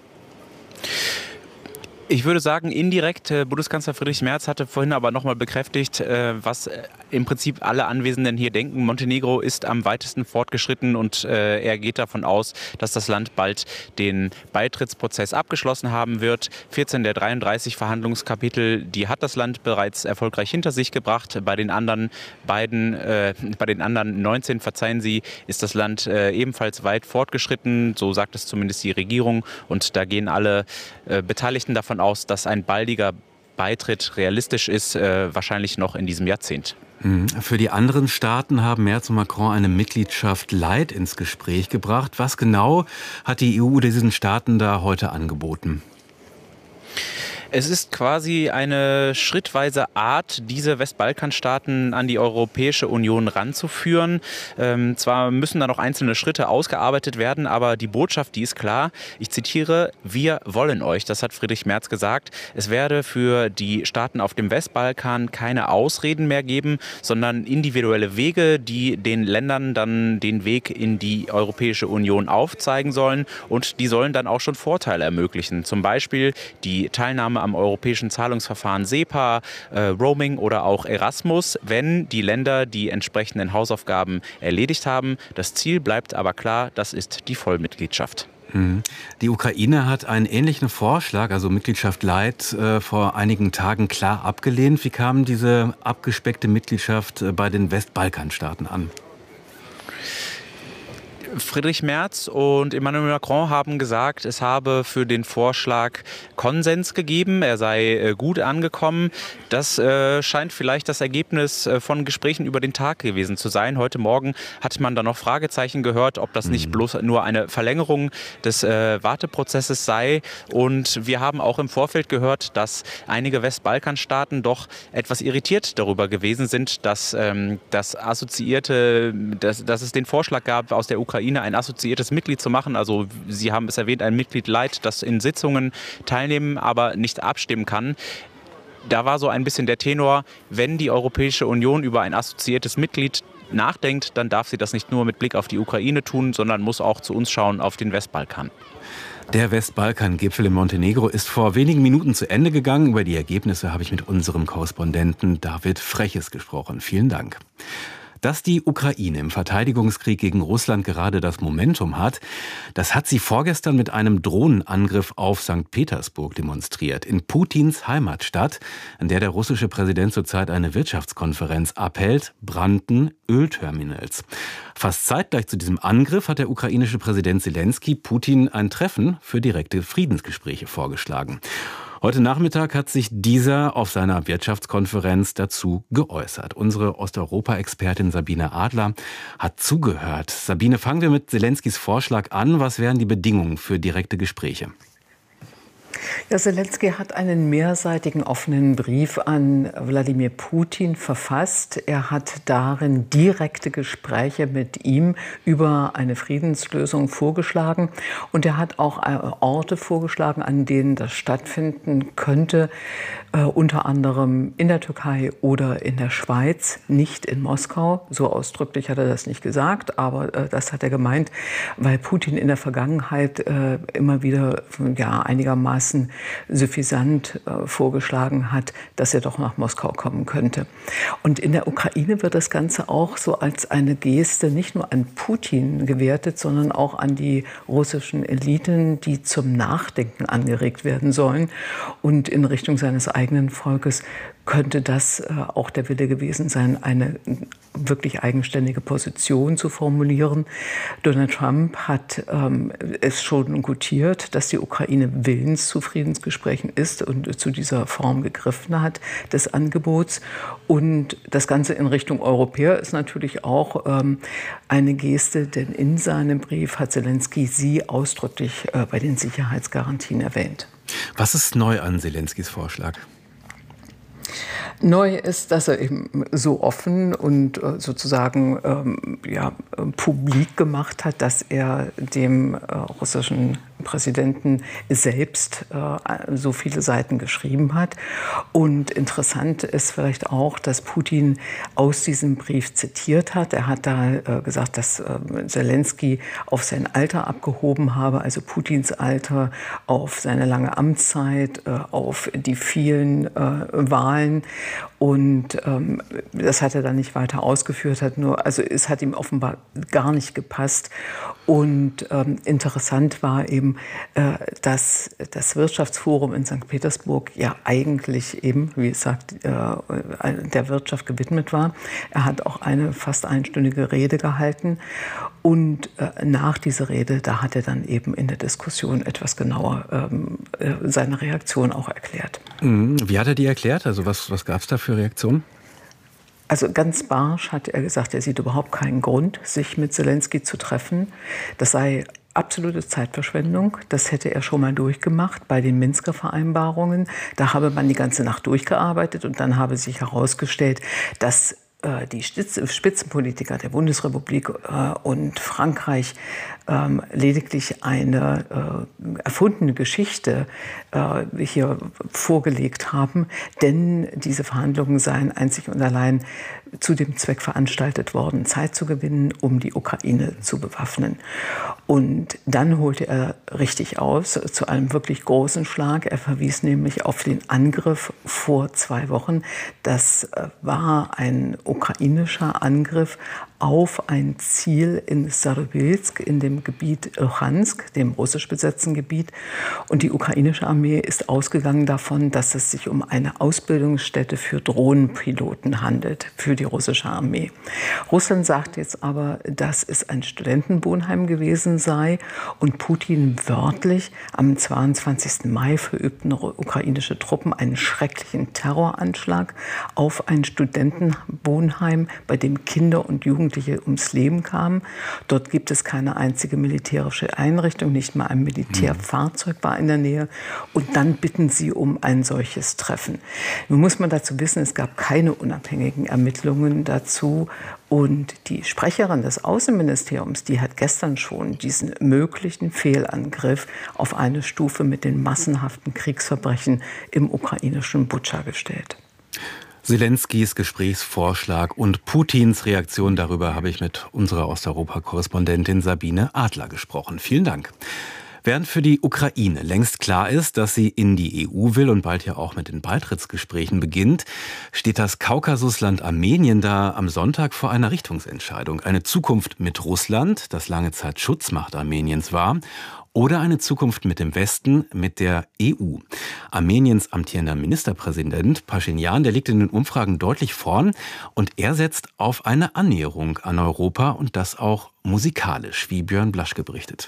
Ich würde sagen, indirekt. Bundeskanzler Friedrich Merz hatte vorhin aber nochmal bekräftigt, was im Prinzip alle Anwesenden hier denken. Montenegro ist am weitesten fortgeschritten und er geht davon aus, dass das Land bald den Beitrittsprozess abgeschlossen haben wird. 14 der 33 Verhandlungskapitel, die hat das Land bereits erfolgreich hinter sich gebracht. Bei den anderen 19, verzeihen Sie, ist das Land ebenfalls weit fortgeschritten. So sagt es zumindest die Regierung. Und da gehen alle Beteiligten davon aus, dass ein baldiger Beitritt realistisch ist, wahrscheinlich noch in diesem Jahrzehnt. Für die anderen Staaten haben Merz und Macron eine Mitgliedschaft light ins Gespräch gebracht. Was genau hat die EU diesen Staaten da heute angeboten? Es ist quasi eine schrittweise Art, diese Westbalkanstaaten an die Europäische Union ranzuführen. Zwar müssen da noch einzelne Schritte ausgearbeitet werden, aber die Botschaft, die ist klar. Ich zitiere: Wir wollen euch. Das hat Friedrich Merz gesagt. Es werde für die Staaten auf dem Westbalkan keine Ausreden mehr geben, sondern individuelle Wege, die den Ländern dann den Weg in die Europäische Union aufzeigen sollen. Und die sollen dann auch schon Vorteile ermöglichen. Zum Beispiel die Teilnahme am europäischen Zahlungsverfahren SEPA, Roaming oder auch Erasmus, wenn die Länder die entsprechenden Hausaufgaben erledigt haben. Das Ziel bleibt aber klar, das ist die Vollmitgliedschaft. Die Ukraine hat einen ähnlichen Vorschlag, also Mitgliedschaft Light, vor einigen Tagen klar abgelehnt. Wie kam diese abgespeckte Mitgliedschaft bei den Westbalkanstaaten an? Friedrich Merz und Emmanuel Macron haben gesagt, es habe für den Vorschlag Konsens gegeben, er sei gut angekommen. Das scheint vielleicht das Ergebnis von Gesprächen über den Tag gewesen zu sein. Heute Morgen hat man da noch Fragezeichen gehört, ob das nicht bloß nur eine Verlängerung des Warteprozesses sei. Und wir haben auch im Vorfeld gehört, dass einige Westbalkanstaaten doch etwas irritiert darüber gewesen sind, dass es den Vorschlag gab, aus der Ukraine ein assoziiertes Mitglied zu machen. Also Sie haben es erwähnt, ein Mitglied Light, das in Sitzungen teilnehmen, aber nicht abstimmen kann. Da war so ein bisschen der Tenor, wenn die Europäische Union über ein assoziiertes Mitglied nachdenkt, dann darf sie das nicht nur mit Blick auf die Ukraine tun, sondern muss auch zu uns schauen, auf den Westbalkan. Der Westbalkan-Gipfel in Montenegro ist vor wenigen Minuten zu Ende gegangen. Über die Ergebnisse habe ich mit unserem Korrespondenten David Freches gesprochen. Vielen Dank. Dass die Ukraine im Verteidigungskrieg gegen Russland gerade das Momentum hat, das hat sie vorgestern mit einem Drohnenangriff auf St. Petersburg demonstriert, in Putins Heimatstadt, an der russische Präsident zurzeit eine Wirtschaftskonferenz abhält, brannten Ölterminals. Fast zeitgleich zu diesem Angriff hat der ukrainische Präsident Zelensky Putin ein Treffen für direkte Friedensgespräche vorgeschlagen. Heute Nachmittag hat sich dieser auf seiner Wirtschaftskonferenz dazu geäußert. Unsere Osteuropa-Expertin Sabine Adler hat zugehört. Sabine, fangen wir mit Zelenskys Vorschlag an. Was wären die Bedingungen für direkte Gespräche? Ja, Zelensky hat einen mehrseitigen offenen Brief an Wladimir Putin verfasst. Er hat darin direkte Gespräche mit ihm über eine Friedenslösung vorgeschlagen. Und er hat auch Orte vorgeschlagen, an denen das stattfinden könnte, unter anderem in der Türkei oder in der Schweiz, nicht in Moskau. So ausdrücklich hat er das nicht gesagt, aber das hat er gemeint, weil Putin in der Vergangenheit immer wieder einigermaßen suffisant vorgeschlagen hat, dass er doch nach Moskau kommen könnte. Und in der Ukraine wird das Ganze auch so als eine Geste nicht nur an Putin gewertet, sondern auch an die russischen Eliten, die zum Nachdenken angeregt werden sollen. Und in Richtung seines eigenen Volkes könnte das auch der Wille gewesen sein, eine wirklich eigenständige Position zu formulieren. Donald Trump hat es schon gutiert, dass die Ukraine willens zu Friedensgesprächen ist und zu dieser Form gegriffen hat des Angebots. Und das Ganze in Richtung Europäer ist natürlich auch eine Geste, denn in seinem Brief hat Zelensky sie ausdrücklich bei den Sicherheitsgarantien erwähnt. Was ist neu an Zelenskys Vorschlag? Neu ist, dass er eben so offen und sozusagen publik gemacht hat, dass er dem russischen Präsidenten selbst so viele Seiten geschrieben hat. Und interessant ist vielleicht auch, dass Putin aus diesem Brief zitiert hat. Er hat da gesagt, dass Zelensky auf sein Alter abgehoben habe, also Putins Alter, auf seine lange Amtszeit, auf die vielen Wahlen. Und das hat er dann nicht weiter ausgeführt, es hat ihm offenbar gar nicht gepasst. Und interessant war eben, dass das Wirtschaftsforum in St. Petersburg ja eigentlich eben, wie es sagt, der Wirtschaft gewidmet war. Er hat auch eine fast einstündige Rede gehalten. Und nach dieser Rede, da hat er dann eben in der Diskussion etwas genauer seine Reaktion auch erklärt. Wie hat er die erklärt? Also was gab es da für Reaktionen? Also ganz barsch hat er gesagt, er sieht überhaupt keinen Grund, sich mit Zelensky zu treffen. Das sei absolute Zeitverschwendung. Das hätte er schon mal durchgemacht bei den Minsker Vereinbarungen. Da habe man die ganze Nacht durchgearbeitet und dann habe sich herausgestellt, dass die Spitzenpolitiker der Bundesrepublik und Frankreich lediglich eine erfundene Geschichte hier vorgelegt haben, denn diese Verhandlungen seien einzig und allein zu dem Zweck veranstaltet worden, Zeit zu gewinnen, um die Ukraine zu bewaffnen. Und dann holte er richtig aus, zu einem wirklich großen Schlag. Er verwies nämlich auf den Angriff vor 2 Wochen. Das war ein ukrainischer Angriff auf ein Ziel in Starobilsk, in dem Gebiet Luhansk, dem russisch besetzten Gebiet. Und die ukrainische Armee ist ausgegangen davon, dass es sich um eine Ausbildungsstätte für Drohnenpiloten handelt, für die russische Armee. Russland sagt jetzt aber, dass es ein Studentenwohnheim gewesen sei und Putin wörtlich am 22. Mai verübten ukrainische Truppen einen schrecklichen Terroranschlag auf ein Studentenwohnheim, bei dem Kinder und Jugendliche ums Leben kamen. Dort gibt es keine einzige militärische Einrichtung, nicht mal ein Militärfahrzeug war in der Nähe. Und dann bitten sie um ein solches Treffen. Nun muss man dazu wissen, es gab keine unabhängigen Ermittlungen dazu. Und die Sprecherin des Außenministeriums, die hat gestern schon diesen möglichen Fehlangriff auf eine Stufe mit den massenhaften Kriegsverbrechen im ukrainischen Butscha gestellt. Selenskys Gesprächsvorschlag und Putins Reaktion, darüber habe ich mit unserer Osteuropa-Korrespondentin Sabine Adler gesprochen. Vielen Dank. Während für die Ukraine längst klar ist, dass sie in die EU will und bald ja auch mit den Beitrittsgesprächen beginnt, steht das Kaukasusland Armenien da am Sonntag vor einer Richtungsentscheidung. Eine Zukunft mit Russland, das lange Zeit Schutzmacht Armeniens war, oder eine Zukunft mit dem Westen, mit der EU. Armeniens amtierender Ministerpräsident Paschinjan, der liegt in den Umfragen deutlich vorn und er setzt auf eine Annäherung an Europa und das auch musikalisch, wie Björn Blaschke berichtet.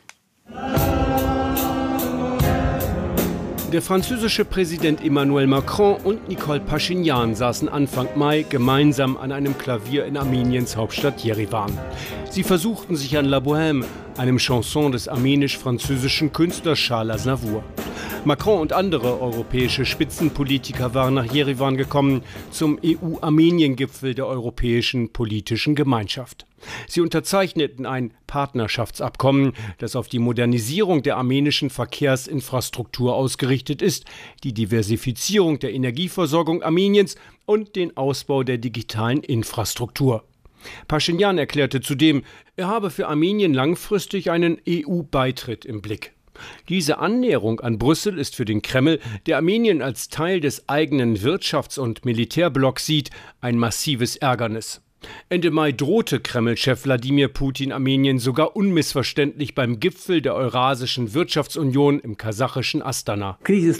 Der französische Präsident Emmanuel Macron und Nicole Paschinjan saßen Anfang Mai gemeinsam an einem Klavier in Armeniens Hauptstadt Jerewan. Sie versuchten sich an La Bohème, einem Chanson des armenisch-französischen Künstlers Charles Aznavour. Macron und andere europäische Spitzenpolitiker waren nach Jerewan gekommen zum EU-Armenien-Gipfel der Europäischen Politischen Gemeinschaft. Sie unterzeichneten ein Partnerschaftsabkommen, das auf die Modernisierung der armenischen Verkehrsinfrastruktur ausgerichtet ist, die Diversifizierung der Energieversorgung Armeniens und den Ausbau der digitalen Infrastruktur. Paschinjan erklärte zudem, er habe für Armenien langfristig einen EU-Beitritt im Blick. Diese Annäherung an Brüssel ist für den Kreml, der Armenien als Teil des eigenen Wirtschafts- und Militärblocks sieht, ein massives Ärgernis. Ende Mai drohte Kreml-Chef Wladimir Putin Armenien sogar unmissverständlich beim Gipfel der Eurasischen Wirtschaftsunion im kasachischen Astana.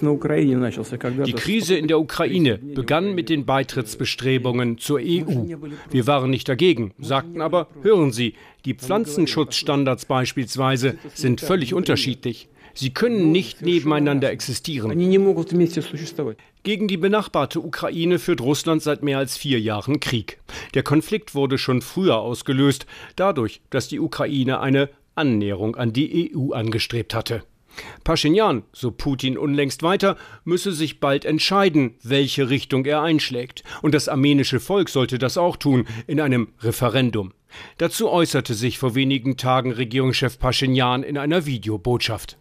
Die Krise in der Ukraine begann mit den Beitrittsbestrebungen zur EU. Wir waren nicht dagegen, sagten aber, hören Sie, die Pflanzenschutzstandards beispielsweise sind völlig unterschiedlich. Sie können nicht nebeneinander existieren. Gegen die benachbarte Ukraine führt Russland seit mehr als 4 Jahren Krieg. Der Konflikt wurde schon früher ausgelöst, dadurch, dass die Ukraine eine Annäherung an die EU angestrebt hatte. Paschinjan, so Putin unlängst weiter, müsse sich bald entscheiden, welche Richtung er einschlägt. Und das armenische Volk sollte das auch tun, in einem Referendum. Dazu äußerte sich vor wenigen Tagen Regierungschef Paschinjan in einer Videobotschaft.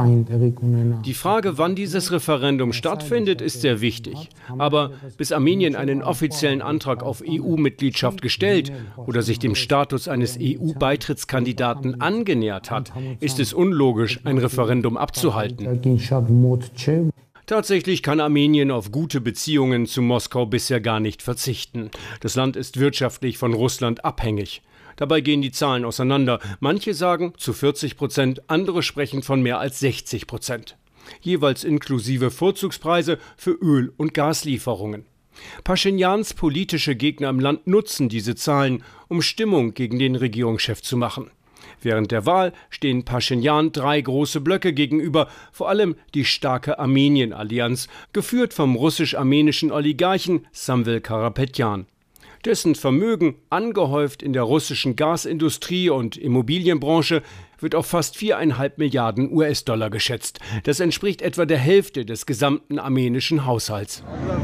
Die Frage, wann dieses Referendum stattfindet, ist sehr wichtig. Aber bis Armenien einen offiziellen Antrag auf EU-Mitgliedschaft gestellt oder sich dem Status eines EU-Beitrittskandidaten angenähert hat, ist es unlogisch, ein Referendum abzuhalten. Tatsächlich kann Armenien auf gute Beziehungen zu Moskau bisher gar nicht verzichten. Das Land ist wirtschaftlich von Russland abhängig. Dabei gehen die Zahlen auseinander. Manche sagen zu 40%, andere sprechen von mehr als 60%. Jeweils inklusive Vorzugspreise für Öl- und Gaslieferungen. Paschinjans politische Gegner im Land nutzen diese Zahlen, um Stimmung gegen den Regierungschef zu machen. Während der Wahl stehen Paschinjan 3 große Blöcke gegenüber, vor allem die starke Armenien-Allianz, geführt vom russisch-armenischen Oligarchen Samvel Karapetyan. Dessen Vermögen, angehäuft in der russischen Gasindustrie und Immobilienbranche, wird auf fast 4,5 Milliarden US-Dollar geschätzt. Das entspricht etwa der Hälfte des gesamten armenischen Haushalts.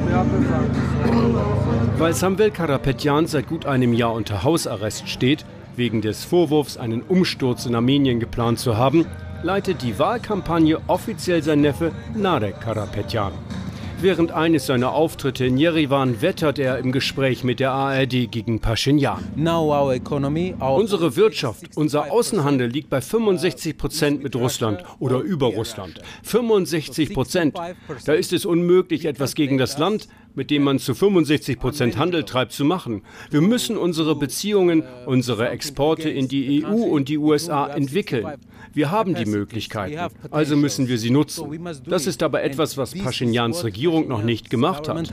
Weil Samvel Karapetyan seit gut einem Jahr unter Hausarrest steht, wegen des Vorwurfs, einen Umsturz in Armenien geplant zu haben, leitet die Wahlkampagne offiziell sein Neffe Narek Karapetyan. Während eines seiner Auftritte in Jerewan wettert er im Gespräch mit der ARD gegen Paschinjan. Unsere Wirtschaft, unser Außenhandel liegt bei 65% mit Russland oder über Russland. 65%. Da ist es unmöglich, etwas gegen das Land, mit dem man zu 65% Handel treibt, zu machen. Wir müssen unsere Beziehungen, unsere Exporte in die EU und die USA entwickeln. Wir haben die Möglichkeiten, also müssen wir sie nutzen. Das ist aber etwas, was Paschinjans Regierung noch nicht gemacht hat.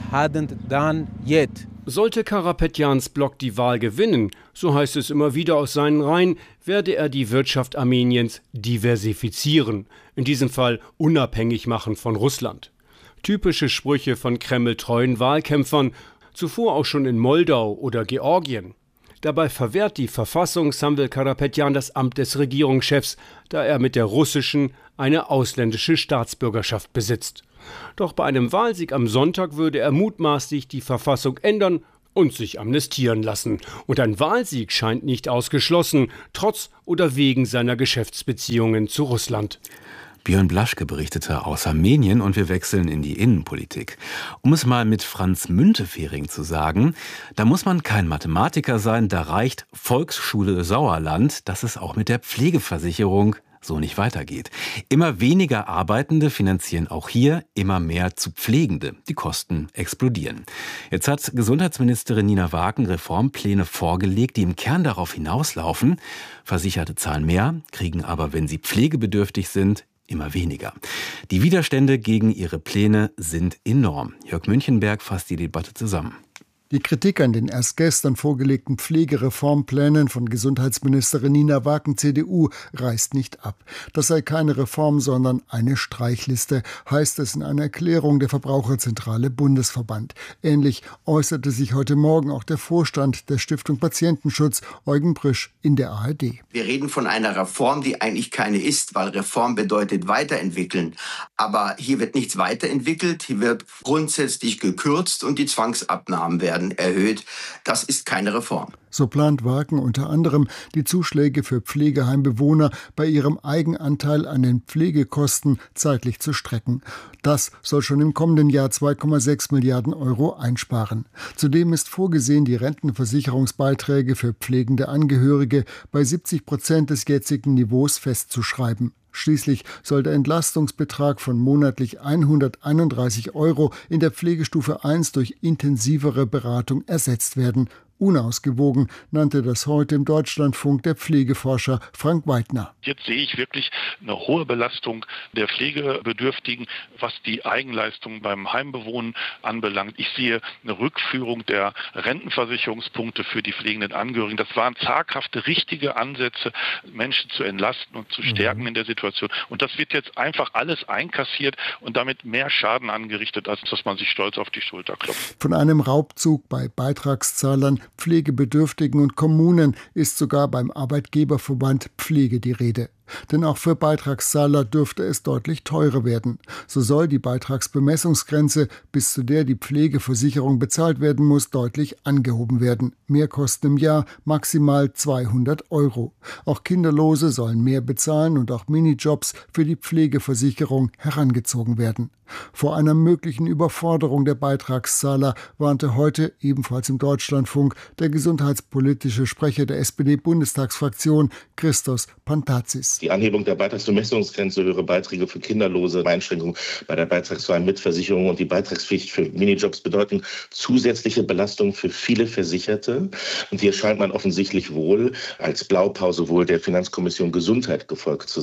Sollte Karapetyans Block die Wahl gewinnen, so heißt es immer wieder aus seinen Reihen, werde er die Wirtschaft Armeniens diversifizieren, in diesem Fall unabhängig machen von Russland. Typische Sprüche von kremltreuen Wahlkämpfern, zuvor auch schon in Moldau oder Georgien. Dabei verwehrt die Verfassung Samvel Karapetyan das Amt des Regierungschefs, da er mit der russischen eine ausländische Staatsbürgerschaft besitzt. Doch bei einem Wahlsieg am Sonntag würde er mutmaßlich die Verfassung ändern und sich amnestieren lassen. Und ein Wahlsieg scheint nicht ausgeschlossen, trotz oder wegen seiner Geschäftsbeziehungen zu Russland. Björn Blaschke berichtete aus Armenien und wir wechseln in die Innenpolitik. Um es mal mit Franz Müntefering zu sagen, da muss man kein Mathematiker sein, da reicht Volksschule Sauerland, dass es auch mit der Pflegeversicherung so nicht weitergeht. Immer weniger Arbeitende finanzieren auch hier immer mehr zu Pflegende. Die Kosten explodieren. Jetzt hat Gesundheitsministerin Nina Waaken Reformpläne vorgelegt, die im Kern darauf hinauslaufen. Versicherte zahlen mehr, kriegen aber, wenn sie pflegebedürftig sind, immer weniger. Die Widerstände gegen ihre Pläne sind enorm. Jörg Münchenberg fasst die Debatte zusammen. Die Kritik an den erst gestern vorgelegten Pflegereformplänen von Gesundheitsministerin Nina Waaken, CDU, reißt nicht ab. Das sei keine Reform, sondern eine Streichliste, heißt es in einer Erklärung der Verbraucherzentrale Bundesverband. Ähnlich äußerte sich heute Morgen auch der Vorstand der Stiftung Patientenschutz, Eugen Prisch, in der ARD. Wir reden von einer Reform, die eigentlich keine ist, weil Reform bedeutet weiterentwickeln. Aber hier wird nichts weiterentwickelt, hier wird grundsätzlich gekürzt und die Zwangsabnahmen werden erhöht. Das ist keine Reform. So plant Waaken unter anderem, die Zuschläge für Pflegeheimbewohner bei ihrem Eigenanteil an den Pflegekosten zeitlich zu strecken. Das soll schon im kommenden Jahr 2,6 Milliarden Euro einsparen. Zudem ist vorgesehen, die Rentenversicherungsbeiträge für pflegende Angehörige bei 70% des jetzigen Niveaus festzuschreiben. Schließlich soll der Entlastungsbetrag von monatlich 131 Euro in der Pflegestufe 1 durch intensivere Beratung ersetzt werden. Unausgewogen nannte das heute im Deutschlandfunk der Pflegeforscher Frank Weidner. Jetzt sehe ich wirklich eine hohe Belastung der Pflegebedürftigen, was die Eigenleistung beim Heimbewohnen anbelangt. Ich sehe eine Rückführung der Rentenversicherungspunkte für die pflegenden Angehörigen. Das waren zaghafte, richtige Ansätze, Menschen zu entlasten und zu stärken in der Situation. Und das wird jetzt einfach alles einkassiert und damit mehr Schaden angerichtet, als dass man sich stolz auf die Schulter klopft. Von einem Raubzug bei Beitragszahlern, Pflegebedürftigen und Kommunen ist sogar beim Arbeitgeberverband Pflege die Rede. Denn auch für Beitragszahler dürfte es deutlich teurer werden. So soll die Beitragsbemessungsgrenze, bis zu der die Pflegeversicherung bezahlt werden muss, deutlich angehoben werden. Mehrkosten im Jahr maximal 200 Euro. Auch Kinderlose sollen mehr bezahlen und auch Minijobs für die Pflegeversicherung herangezogen werden. Vor einer möglichen Überforderung der Beitragszahler warnte heute, ebenfalls im Deutschlandfunk, der gesundheitspolitische Sprecher der SPD-Bundestagsfraktion, Christos Pantazis. Die Anhebung der Beitragsbemessungsgrenze, höhere Beiträge für Kinderlose, Einschränkungen bei der beitragsfreien Mitversicherung und die Beitragspflicht für Minijobs bedeuten zusätzliche Belastungen für viele Versicherte. Und hier scheint man offensichtlich wohl als Blaupause wohl der Finanzkommission Gesundheit gefolgt zu sein.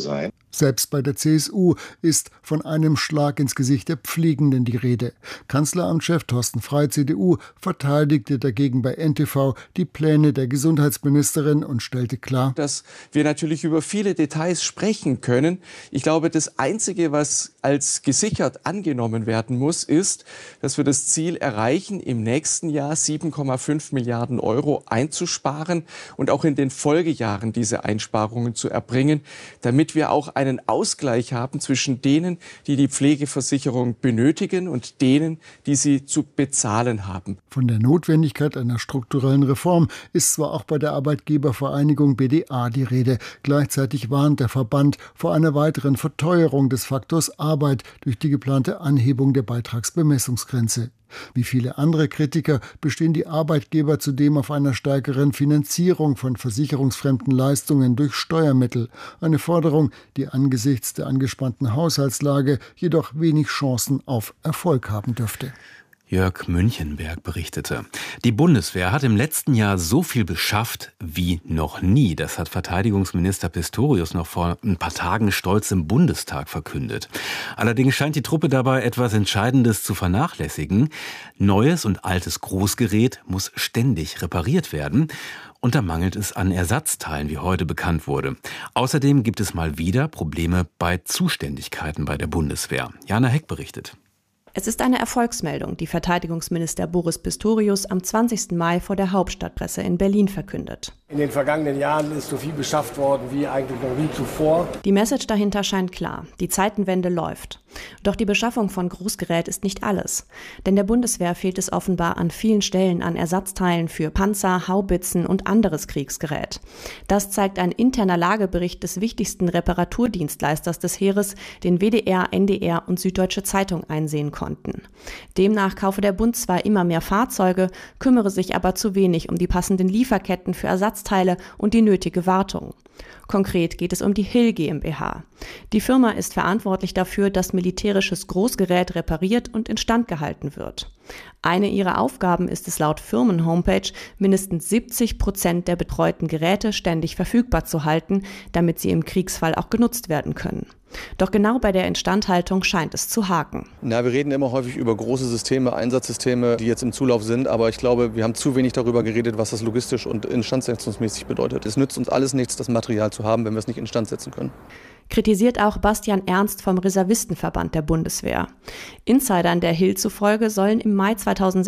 Selbst bei der CSU ist von einem Schlag ins Gesicht der Pflegenden die Rede. Kanzleramtschef Thorsten Frey, CDU, verteidigte dagegen bei NTV die Pläne der Gesundheitsministerin und stellte klar, dass wir natürlich über viele Details sprechen können. Ich glaube, das Einzige, was als gesichert angenommen werden muss, ist, dass wir das Ziel erreichen, im nächsten Jahr 7,5 Milliarden Euro einzusparen und auch in den Folgejahren diese Einsparungen zu erbringen, damit wir auch einen Ausgleich haben zwischen denen, die die Pflegeversicherung benötigen und denen, die sie zu bezahlen haben. Von der Notwendigkeit einer strukturellen Reform ist zwar auch bei der Arbeitgebervereinigung BDA die Rede. Gleichzeitig warnt der Verband vor einer weiteren Verteuerung des Faktors Arbeit durch die geplante Anhebung der Beitragsbemessungsgrenze. Wie viele andere Kritiker bestehen die Arbeitgeber zudem auf einer stärkeren Finanzierung von versicherungsfremden Leistungen durch Steuermittel. Eine Forderung, die angesichts der angespannten Haushaltslage jedoch wenig Chancen auf Erfolg haben dürfte. Jörg Münchenberg berichtete. Die Bundeswehr hat im letzten Jahr so viel beschafft wie noch nie. Das hat Verteidigungsminister Pistorius noch vor ein paar Tagen stolz im Bundestag verkündet. Allerdings scheint die Truppe dabei etwas Entscheidendes zu vernachlässigen. Neues und altes Großgerät muss ständig repariert werden. Und da mangelt es an Ersatzteilen, wie heute bekannt wurde. Außerdem gibt es mal wieder Probleme bei Zuständigkeiten bei der Bundeswehr. Jana Heck berichtet. Es ist eine Erfolgsmeldung, die Verteidigungsminister Boris Pistorius am 20. Mai vor der Hauptstadtpresse in Berlin verkündet. In den vergangenen Jahren ist so viel beschafft worden wie eigentlich noch nie zuvor. Die Message dahinter scheint klar. Die Zeitenwende läuft. Doch die Beschaffung von Großgerät ist nicht alles. Denn der Bundeswehr fehlt es offenbar an vielen Stellen an Ersatzteilen für Panzer, Haubitzen und anderes Kriegsgerät. Das zeigt ein interner Lagebericht des wichtigsten Reparaturdienstleisters des Heeres, den WDR, NDR und Süddeutsche Zeitung einsehen konnten. Demnach kaufe der Bund zwar immer mehr Fahrzeuge, kümmere sich aber zu wenig um die passenden Lieferketten für Ersatzteile und die nötige Wartung. Konkret geht es um die Hill GmbH. Die Firma ist verantwortlich dafür, dass militärisches Großgerät repariert und instand gehalten wird. Eine ihrer Aufgaben ist es laut Firmen-Homepage, mindestens 70% der betreuten Geräte ständig verfügbar zu halten, damit sie im Kriegsfall auch genutzt werden können. Doch genau bei der Instandhaltung scheint es zu haken. Wir reden immer häufig über große Systeme, Einsatzsysteme, die jetzt im Zulauf sind. Aber ich glaube, wir haben zu wenig darüber geredet, was das logistisch und instandsetzungsmäßig bedeutet. Es nützt uns alles nichts, das Material zu haben, wenn wir es nicht instand setzen können. Kritisiert auch Bastian Ernst vom Reservistenverband der Bundeswehr. Insidern der Hill zufolge sollen im Mai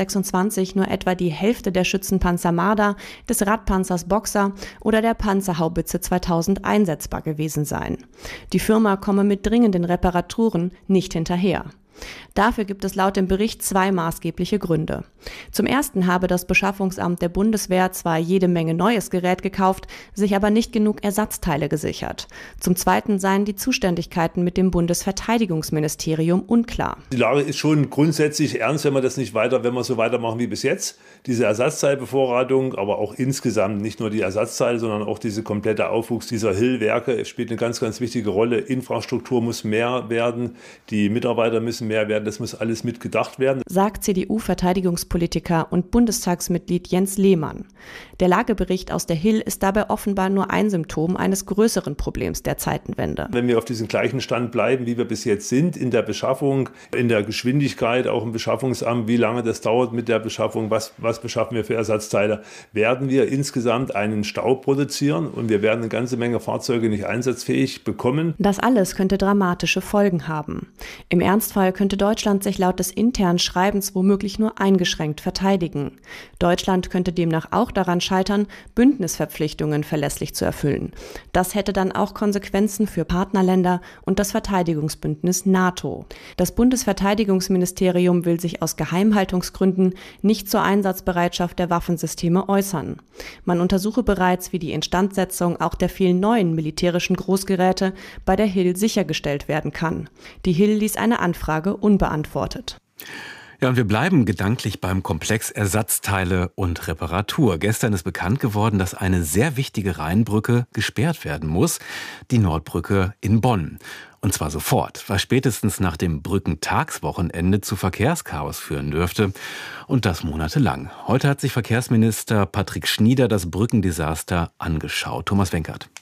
2026 nur etwa die Hälfte der Schützenpanzer Marder, des Radpanzers Boxer oder der Panzerhaubitze 2000 einsetzbar gewesen sein. Die Firma komme mit dringenden Reparaturen nicht hinterher. Dafür gibt es laut dem Bericht zwei maßgebliche Gründe. Zum ersten habe das Beschaffungsamt der Bundeswehr zwar jede Menge neues Gerät gekauft, sich aber nicht genug Ersatzteile gesichert. Zum zweiten seien die Zuständigkeiten mit dem Bundesverteidigungsministerium unklar. Die Lage ist schon grundsätzlich ernst, wenn wir so weitermachen wie bis jetzt. Diese Ersatzteilbevorratung, aber auch insgesamt nicht nur die Ersatzteile, sondern auch diese komplette Aufwuchs dieser Hill-Werke spielt eine ganz, ganz wichtige Rolle. Infrastruktur muss mehr werden, die Mitarbeiter müssen mehr werden. Das muss alles mitgedacht werden, sagt CDU-Verteidigungspolitiker und Bundestagsmitglied Jens Lehmann. Der Lagebericht aus der Hill ist dabei offenbar nur ein Symptom eines größeren Problems der Zeitenwende. Wenn wir auf diesem gleichen Stand bleiben, wie wir bis jetzt sind, in der Beschaffung, in der Geschwindigkeit, auch im Beschaffungsamt, wie lange das dauert mit der Beschaffung, was beschaffen wir für Ersatzteile, werden wir insgesamt einen Stau produzieren und wir werden eine ganze Menge Fahrzeuge nicht einsatzfähig bekommen. Das alles könnte dramatische Folgen haben. Im Ernstfall könnte Deutschland sich laut des internen Schreibens womöglich nur eingeschränkt verteidigen. Deutschland könnte demnach auch daran scheitern, Bündnisverpflichtungen verlässlich zu erfüllen. Das hätte dann auch Konsequenzen für Partnerländer und das Verteidigungsbündnis NATO. Das Bundesverteidigungsministerium will sich aus Geheimhaltungsgründen nicht zur Einsatzbereitschaft der Waffensysteme äußern. Man untersuche bereits, wie die Instandsetzung auch der vielen neuen militärischen Großgeräte bei der Hill sichergestellt werden kann. Die Hill ließ eine Anfrage unbeantwortet. Ja, und wir bleiben gedanklich beim Komplex Ersatzteile und Reparatur. Gestern ist bekannt geworden, dass eine sehr wichtige Rheinbrücke gesperrt werden muss, die Nordbrücke in Bonn. Und zwar sofort, was spätestens nach dem Brückentagswochenende zu Verkehrschaos führen dürfte. Und das monatelang. Heute hat sich Verkehrsminister Patrick Schnieder das Brückendesaster angeschaut. Thomas Wenkert.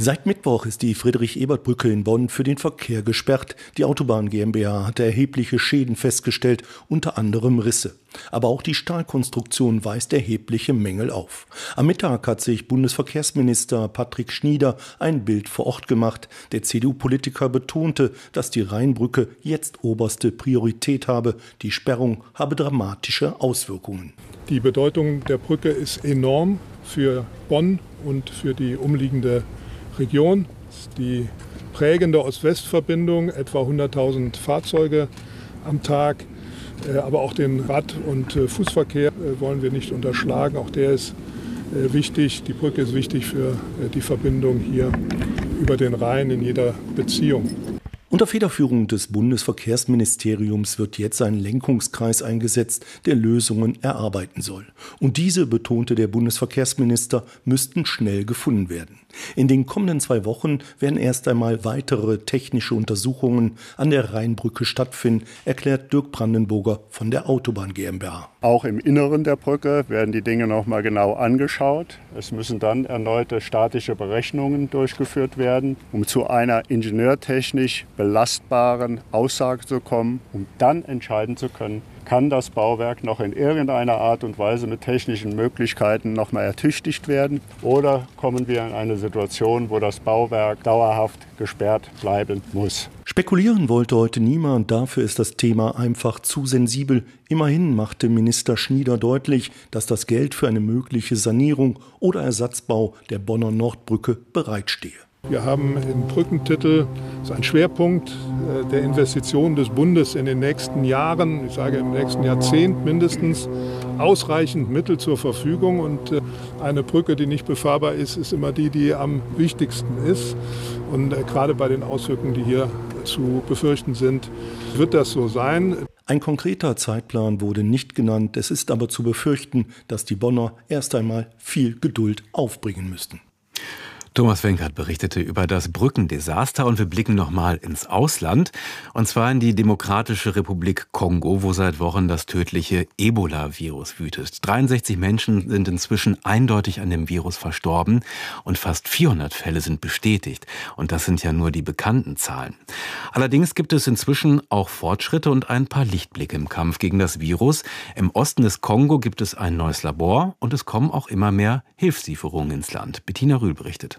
Seit Mittwoch ist die Friedrich-Ebert-Brücke in Bonn für den Verkehr gesperrt. Die Autobahn GmbH hatte erhebliche Schäden festgestellt, unter anderem Risse. Aber auch die Stahlkonstruktion weist erhebliche Mängel auf. Am Mittag hat sich Bundesverkehrsminister Patrick Schnieder ein Bild vor Ort gemacht. Der CDU-Politiker betonte, dass die Rheinbrücke jetzt oberste Priorität habe. Die Sperrung habe dramatische Auswirkungen. Die Bedeutung der Brücke ist enorm für Bonn und für die umliegende Region. Die prägende Ost-West-Verbindung, etwa 100.000 Fahrzeuge am Tag. Aber auch den Rad- und Fußverkehr wollen wir nicht unterschlagen. Auch der ist wichtig. Die Brücke ist wichtig für die Verbindung hier über den Rhein in jeder Beziehung. Unter Federführung des Bundesverkehrsministeriums wird jetzt ein Lenkungskreis eingesetzt, der Lösungen erarbeiten soll. Und diese, betonte der Bundesverkehrsminister, müssten schnell gefunden werden. In den kommenden 2 Wochen werden erst einmal weitere technische Untersuchungen an der Rheinbrücke stattfinden, erklärt Dirk Brandenburger von der Autobahn GmbH. Auch im Inneren der Brücke werden die Dinge noch mal genau angeschaut. Es müssen dann erneute statische Berechnungen durchgeführt werden, um zu einer ingenieurtechnisch belastbaren Aussage zu kommen, um dann entscheiden zu können, kann das Bauwerk noch in irgendeiner Art und Weise mit technischen Möglichkeiten noch mal ertüchtigt werden oder kommen wir in eine Situation, wo das Bauwerk dauerhaft gesperrt bleiben muss. Spekulieren wollte heute niemand, dafür ist das Thema einfach zu sensibel. Immerhin machte Minister Schnieder deutlich, dass das Geld für eine mögliche Sanierung oder Ersatzbau der Bonner Nordbrücke bereitstehe. Wir haben im Brückentitel, das ist ein Schwerpunkt der Investitionen des Bundes in den nächsten Jahren, ich sage im nächsten Jahrzehnt mindestens, ausreichend Mittel zur Verfügung. Und eine Brücke, die nicht befahrbar ist, ist immer die, die am wichtigsten ist. Und gerade bei den Auswirkungen, die hier zu befürchten sind, wird das so sein. Ein konkreter Zeitplan wurde nicht genannt. Es ist aber zu befürchten, dass die Bonner erst einmal viel Geduld aufbringen müssten. Thomas Wenkert berichtete über das Brückendesaster und wir blicken nochmal ins Ausland. Und zwar in die Demokratische Republik Kongo, wo seit Wochen das tödliche Ebola-Virus wütet. 63 Menschen sind inzwischen eindeutig an dem Virus verstorben und fast 400 Fälle sind bestätigt. Und das sind ja nur die bekannten Zahlen. Allerdings gibt es inzwischen auch Fortschritte und ein paar Lichtblicke im Kampf gegen das Virus. Im Osten des Kongo gibt es ein neues Labor und es kommen auch immer mehr Hilfslieferungen ins Land. Bettina Rühl berichtet.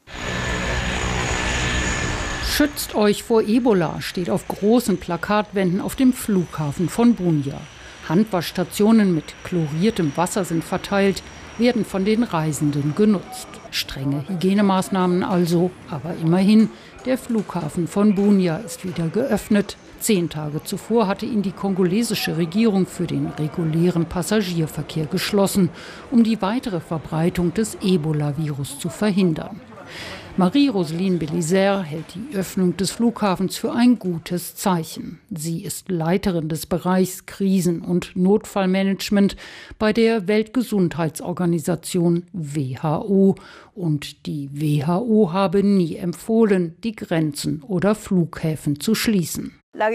Schützt euch vor Ebola steht auf großen Plakatwänden auf dem Flughafen von Bunia. Handwaschstationen mit chloriertem Wasser sind verteilt, werden von den Reisenden genutzt. Strenge Hygienemaßnahmen also, aber immerhin, der Flughafen von Bunia ist wieder geöffnet. 10 Tage zuvor hatte ihn die kongolesische Regierung für den regulären Passagierverkehr geschlossen, um die weitere Verbreitung des Ebola-Virus zu verhindern. Marie-Roseline Belisaire hält die Öffnung des Flughafens für ein gutes Zeichen. Sie ist Leiterin des Bereichs Krisen- und Notfallmanagement bei der Weltgesundheitsorganisation WHO. Und die WHO habe nie empfohlen, die Grenzen oder Flughäfen zu schließen.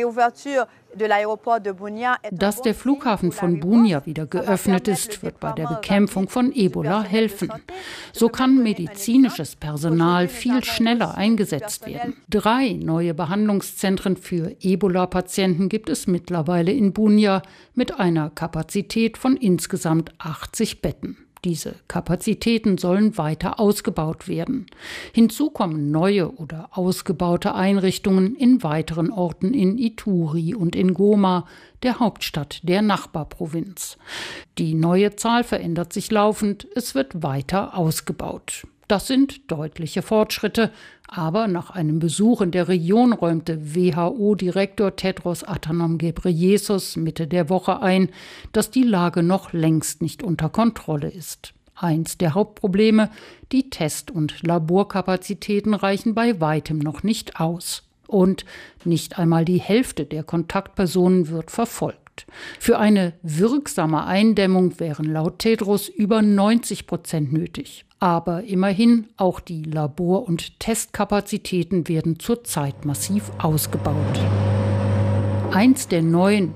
Dass der Flughafen von Bunia wieder geöffnet ist, wird bei der Bekämpfung von Ebola helfen. So kann medizinisches Personal viel schneller eingesetzt werden. 3 neue Behandlungszentren für Ebola-Patienten gibt es mittlerweile in Bunia mit einer Kapazität von insgesamt 80 Betten. Diese Kapazitäten sollen weiter ausgebaut werden. Hinzu kommen neue oder ausgebaute Einrichtungen in weiteren Orten in Ituri und in Goma, der Hauptstadt der Nachbarprovinz. Die neue Zahl verändert sich laufend, es wird weiter ausgebaut. Das sind deutliche Fortschritte, aber nach einem Besuch in der Region räumte WHO-Direktor Tedros Adhanom Ghebreyesus Mitte der Woche ein, dass die Lage noch längst nicht unter Kontrolle ist. Eins der Hauptprobleme, die Test- und Laborkapazitäten reichen bei weitem noch nicht aus. Und nicht einmal die Hälfte der Kontaktpersonen wird verfolgt. Für eine wirksame Eindämmung wären laut Tedros über 90% nötig. Aber immerhin, auch die Labor- und Testkapazitäten werden zurzeit massiv ausgebaut. Eins der neuen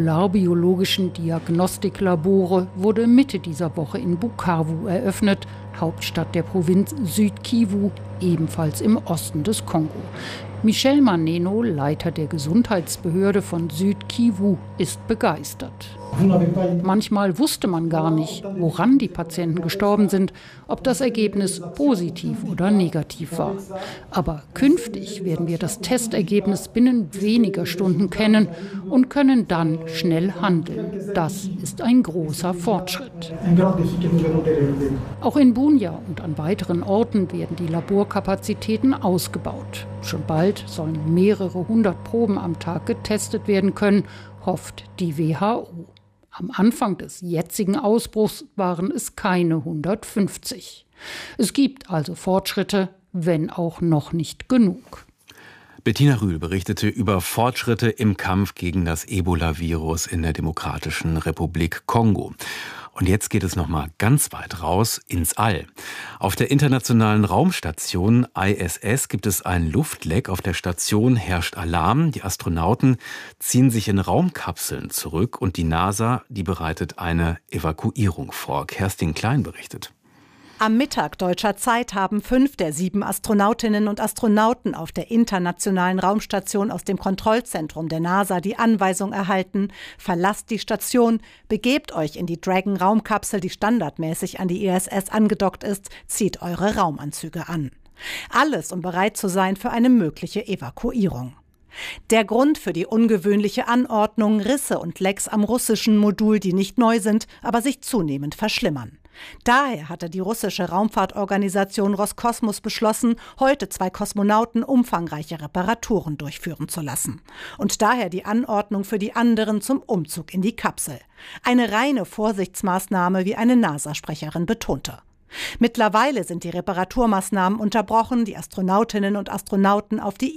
molekularbiologischen Diagnostiklabore wurde Mitte dieser Woche in Bukavu eröffnet, Hauptstadt der Provinz Süd-Kivu, ebenfalls im Osten des Kongo. Michel Maneno, Leiter der Gesundheitsbehörde von Süd-Kivu, ist begeistert. Manchmal wusste man gar nicht, woran die Patienten gestorben sind, ob das Ergebnis positiv oder negativ war. Aber künftig werden wir das Testergebnis binnen weniger Stunden kennen und können dann schnell handeln. Das ist ein großer Fortschritt. Auch in Bunia und an weiteren Orten werden die Laborkapazitäten ausgebaut. Schon bald sollen mehrere hundert Proben am Tag getestet werden können, hofft die WHO. Am Anfang des jetzigen Ausbruchs waren es keine 150. Es gibt also Fortschritte, wenn auch noch nicht genug. Bettina Rühl berichtete über Fortschritte im Kampf gegen das Ebola-Virus in der Demokratischen Republik Kongo. Und jetzt geht es nochmal ganz weit raus ins All. Auf der internationalen Raumstation ISS gibt es ein Luftleck. Auf der Station herrscht Alarm. Die Astronauten ziehen sich in Raumkapseln zurück und die NASA, die bereitet eine Evakuierung vor. Kerstin Klein berichtet. Am Mittag deutscher Zeit haben 5 der 7 Astronautinnen und Astronauten auf der internationalen Raumstation aus dem Kontrollzentrum der NASA die Anweisung erhalten: Verlasst die Station, begebt euch in die Dragon-Raumkapsel, die standardmäßig an die ISS angedockt ist, zieht eure Raumanzüge an. Alles, um bereit zu sein für eine mögliche Evakuierung. Der Grund für die ungewöhnliche Anordnung: Risse und Lecks am russischen Modul, die nicht neu sind, aber sich zunehmend verschlimmern. Daher hatte die russische Raumfahrtorganisation Roskosmos beschlossen, heute 2 Kosmonauten umfangreiche Reparaturen durchführen zu lassen. Und daher die Anordnung für die anderen zum Umzug in die Kapsel. Eine reine Vorsichtsmaßnahme, wie eine NASA-Sprecherin betonte. Mittlerweile sind die Reparaturmaßnahmen unterbrochen, die Astronautinnen und Astronauten auf die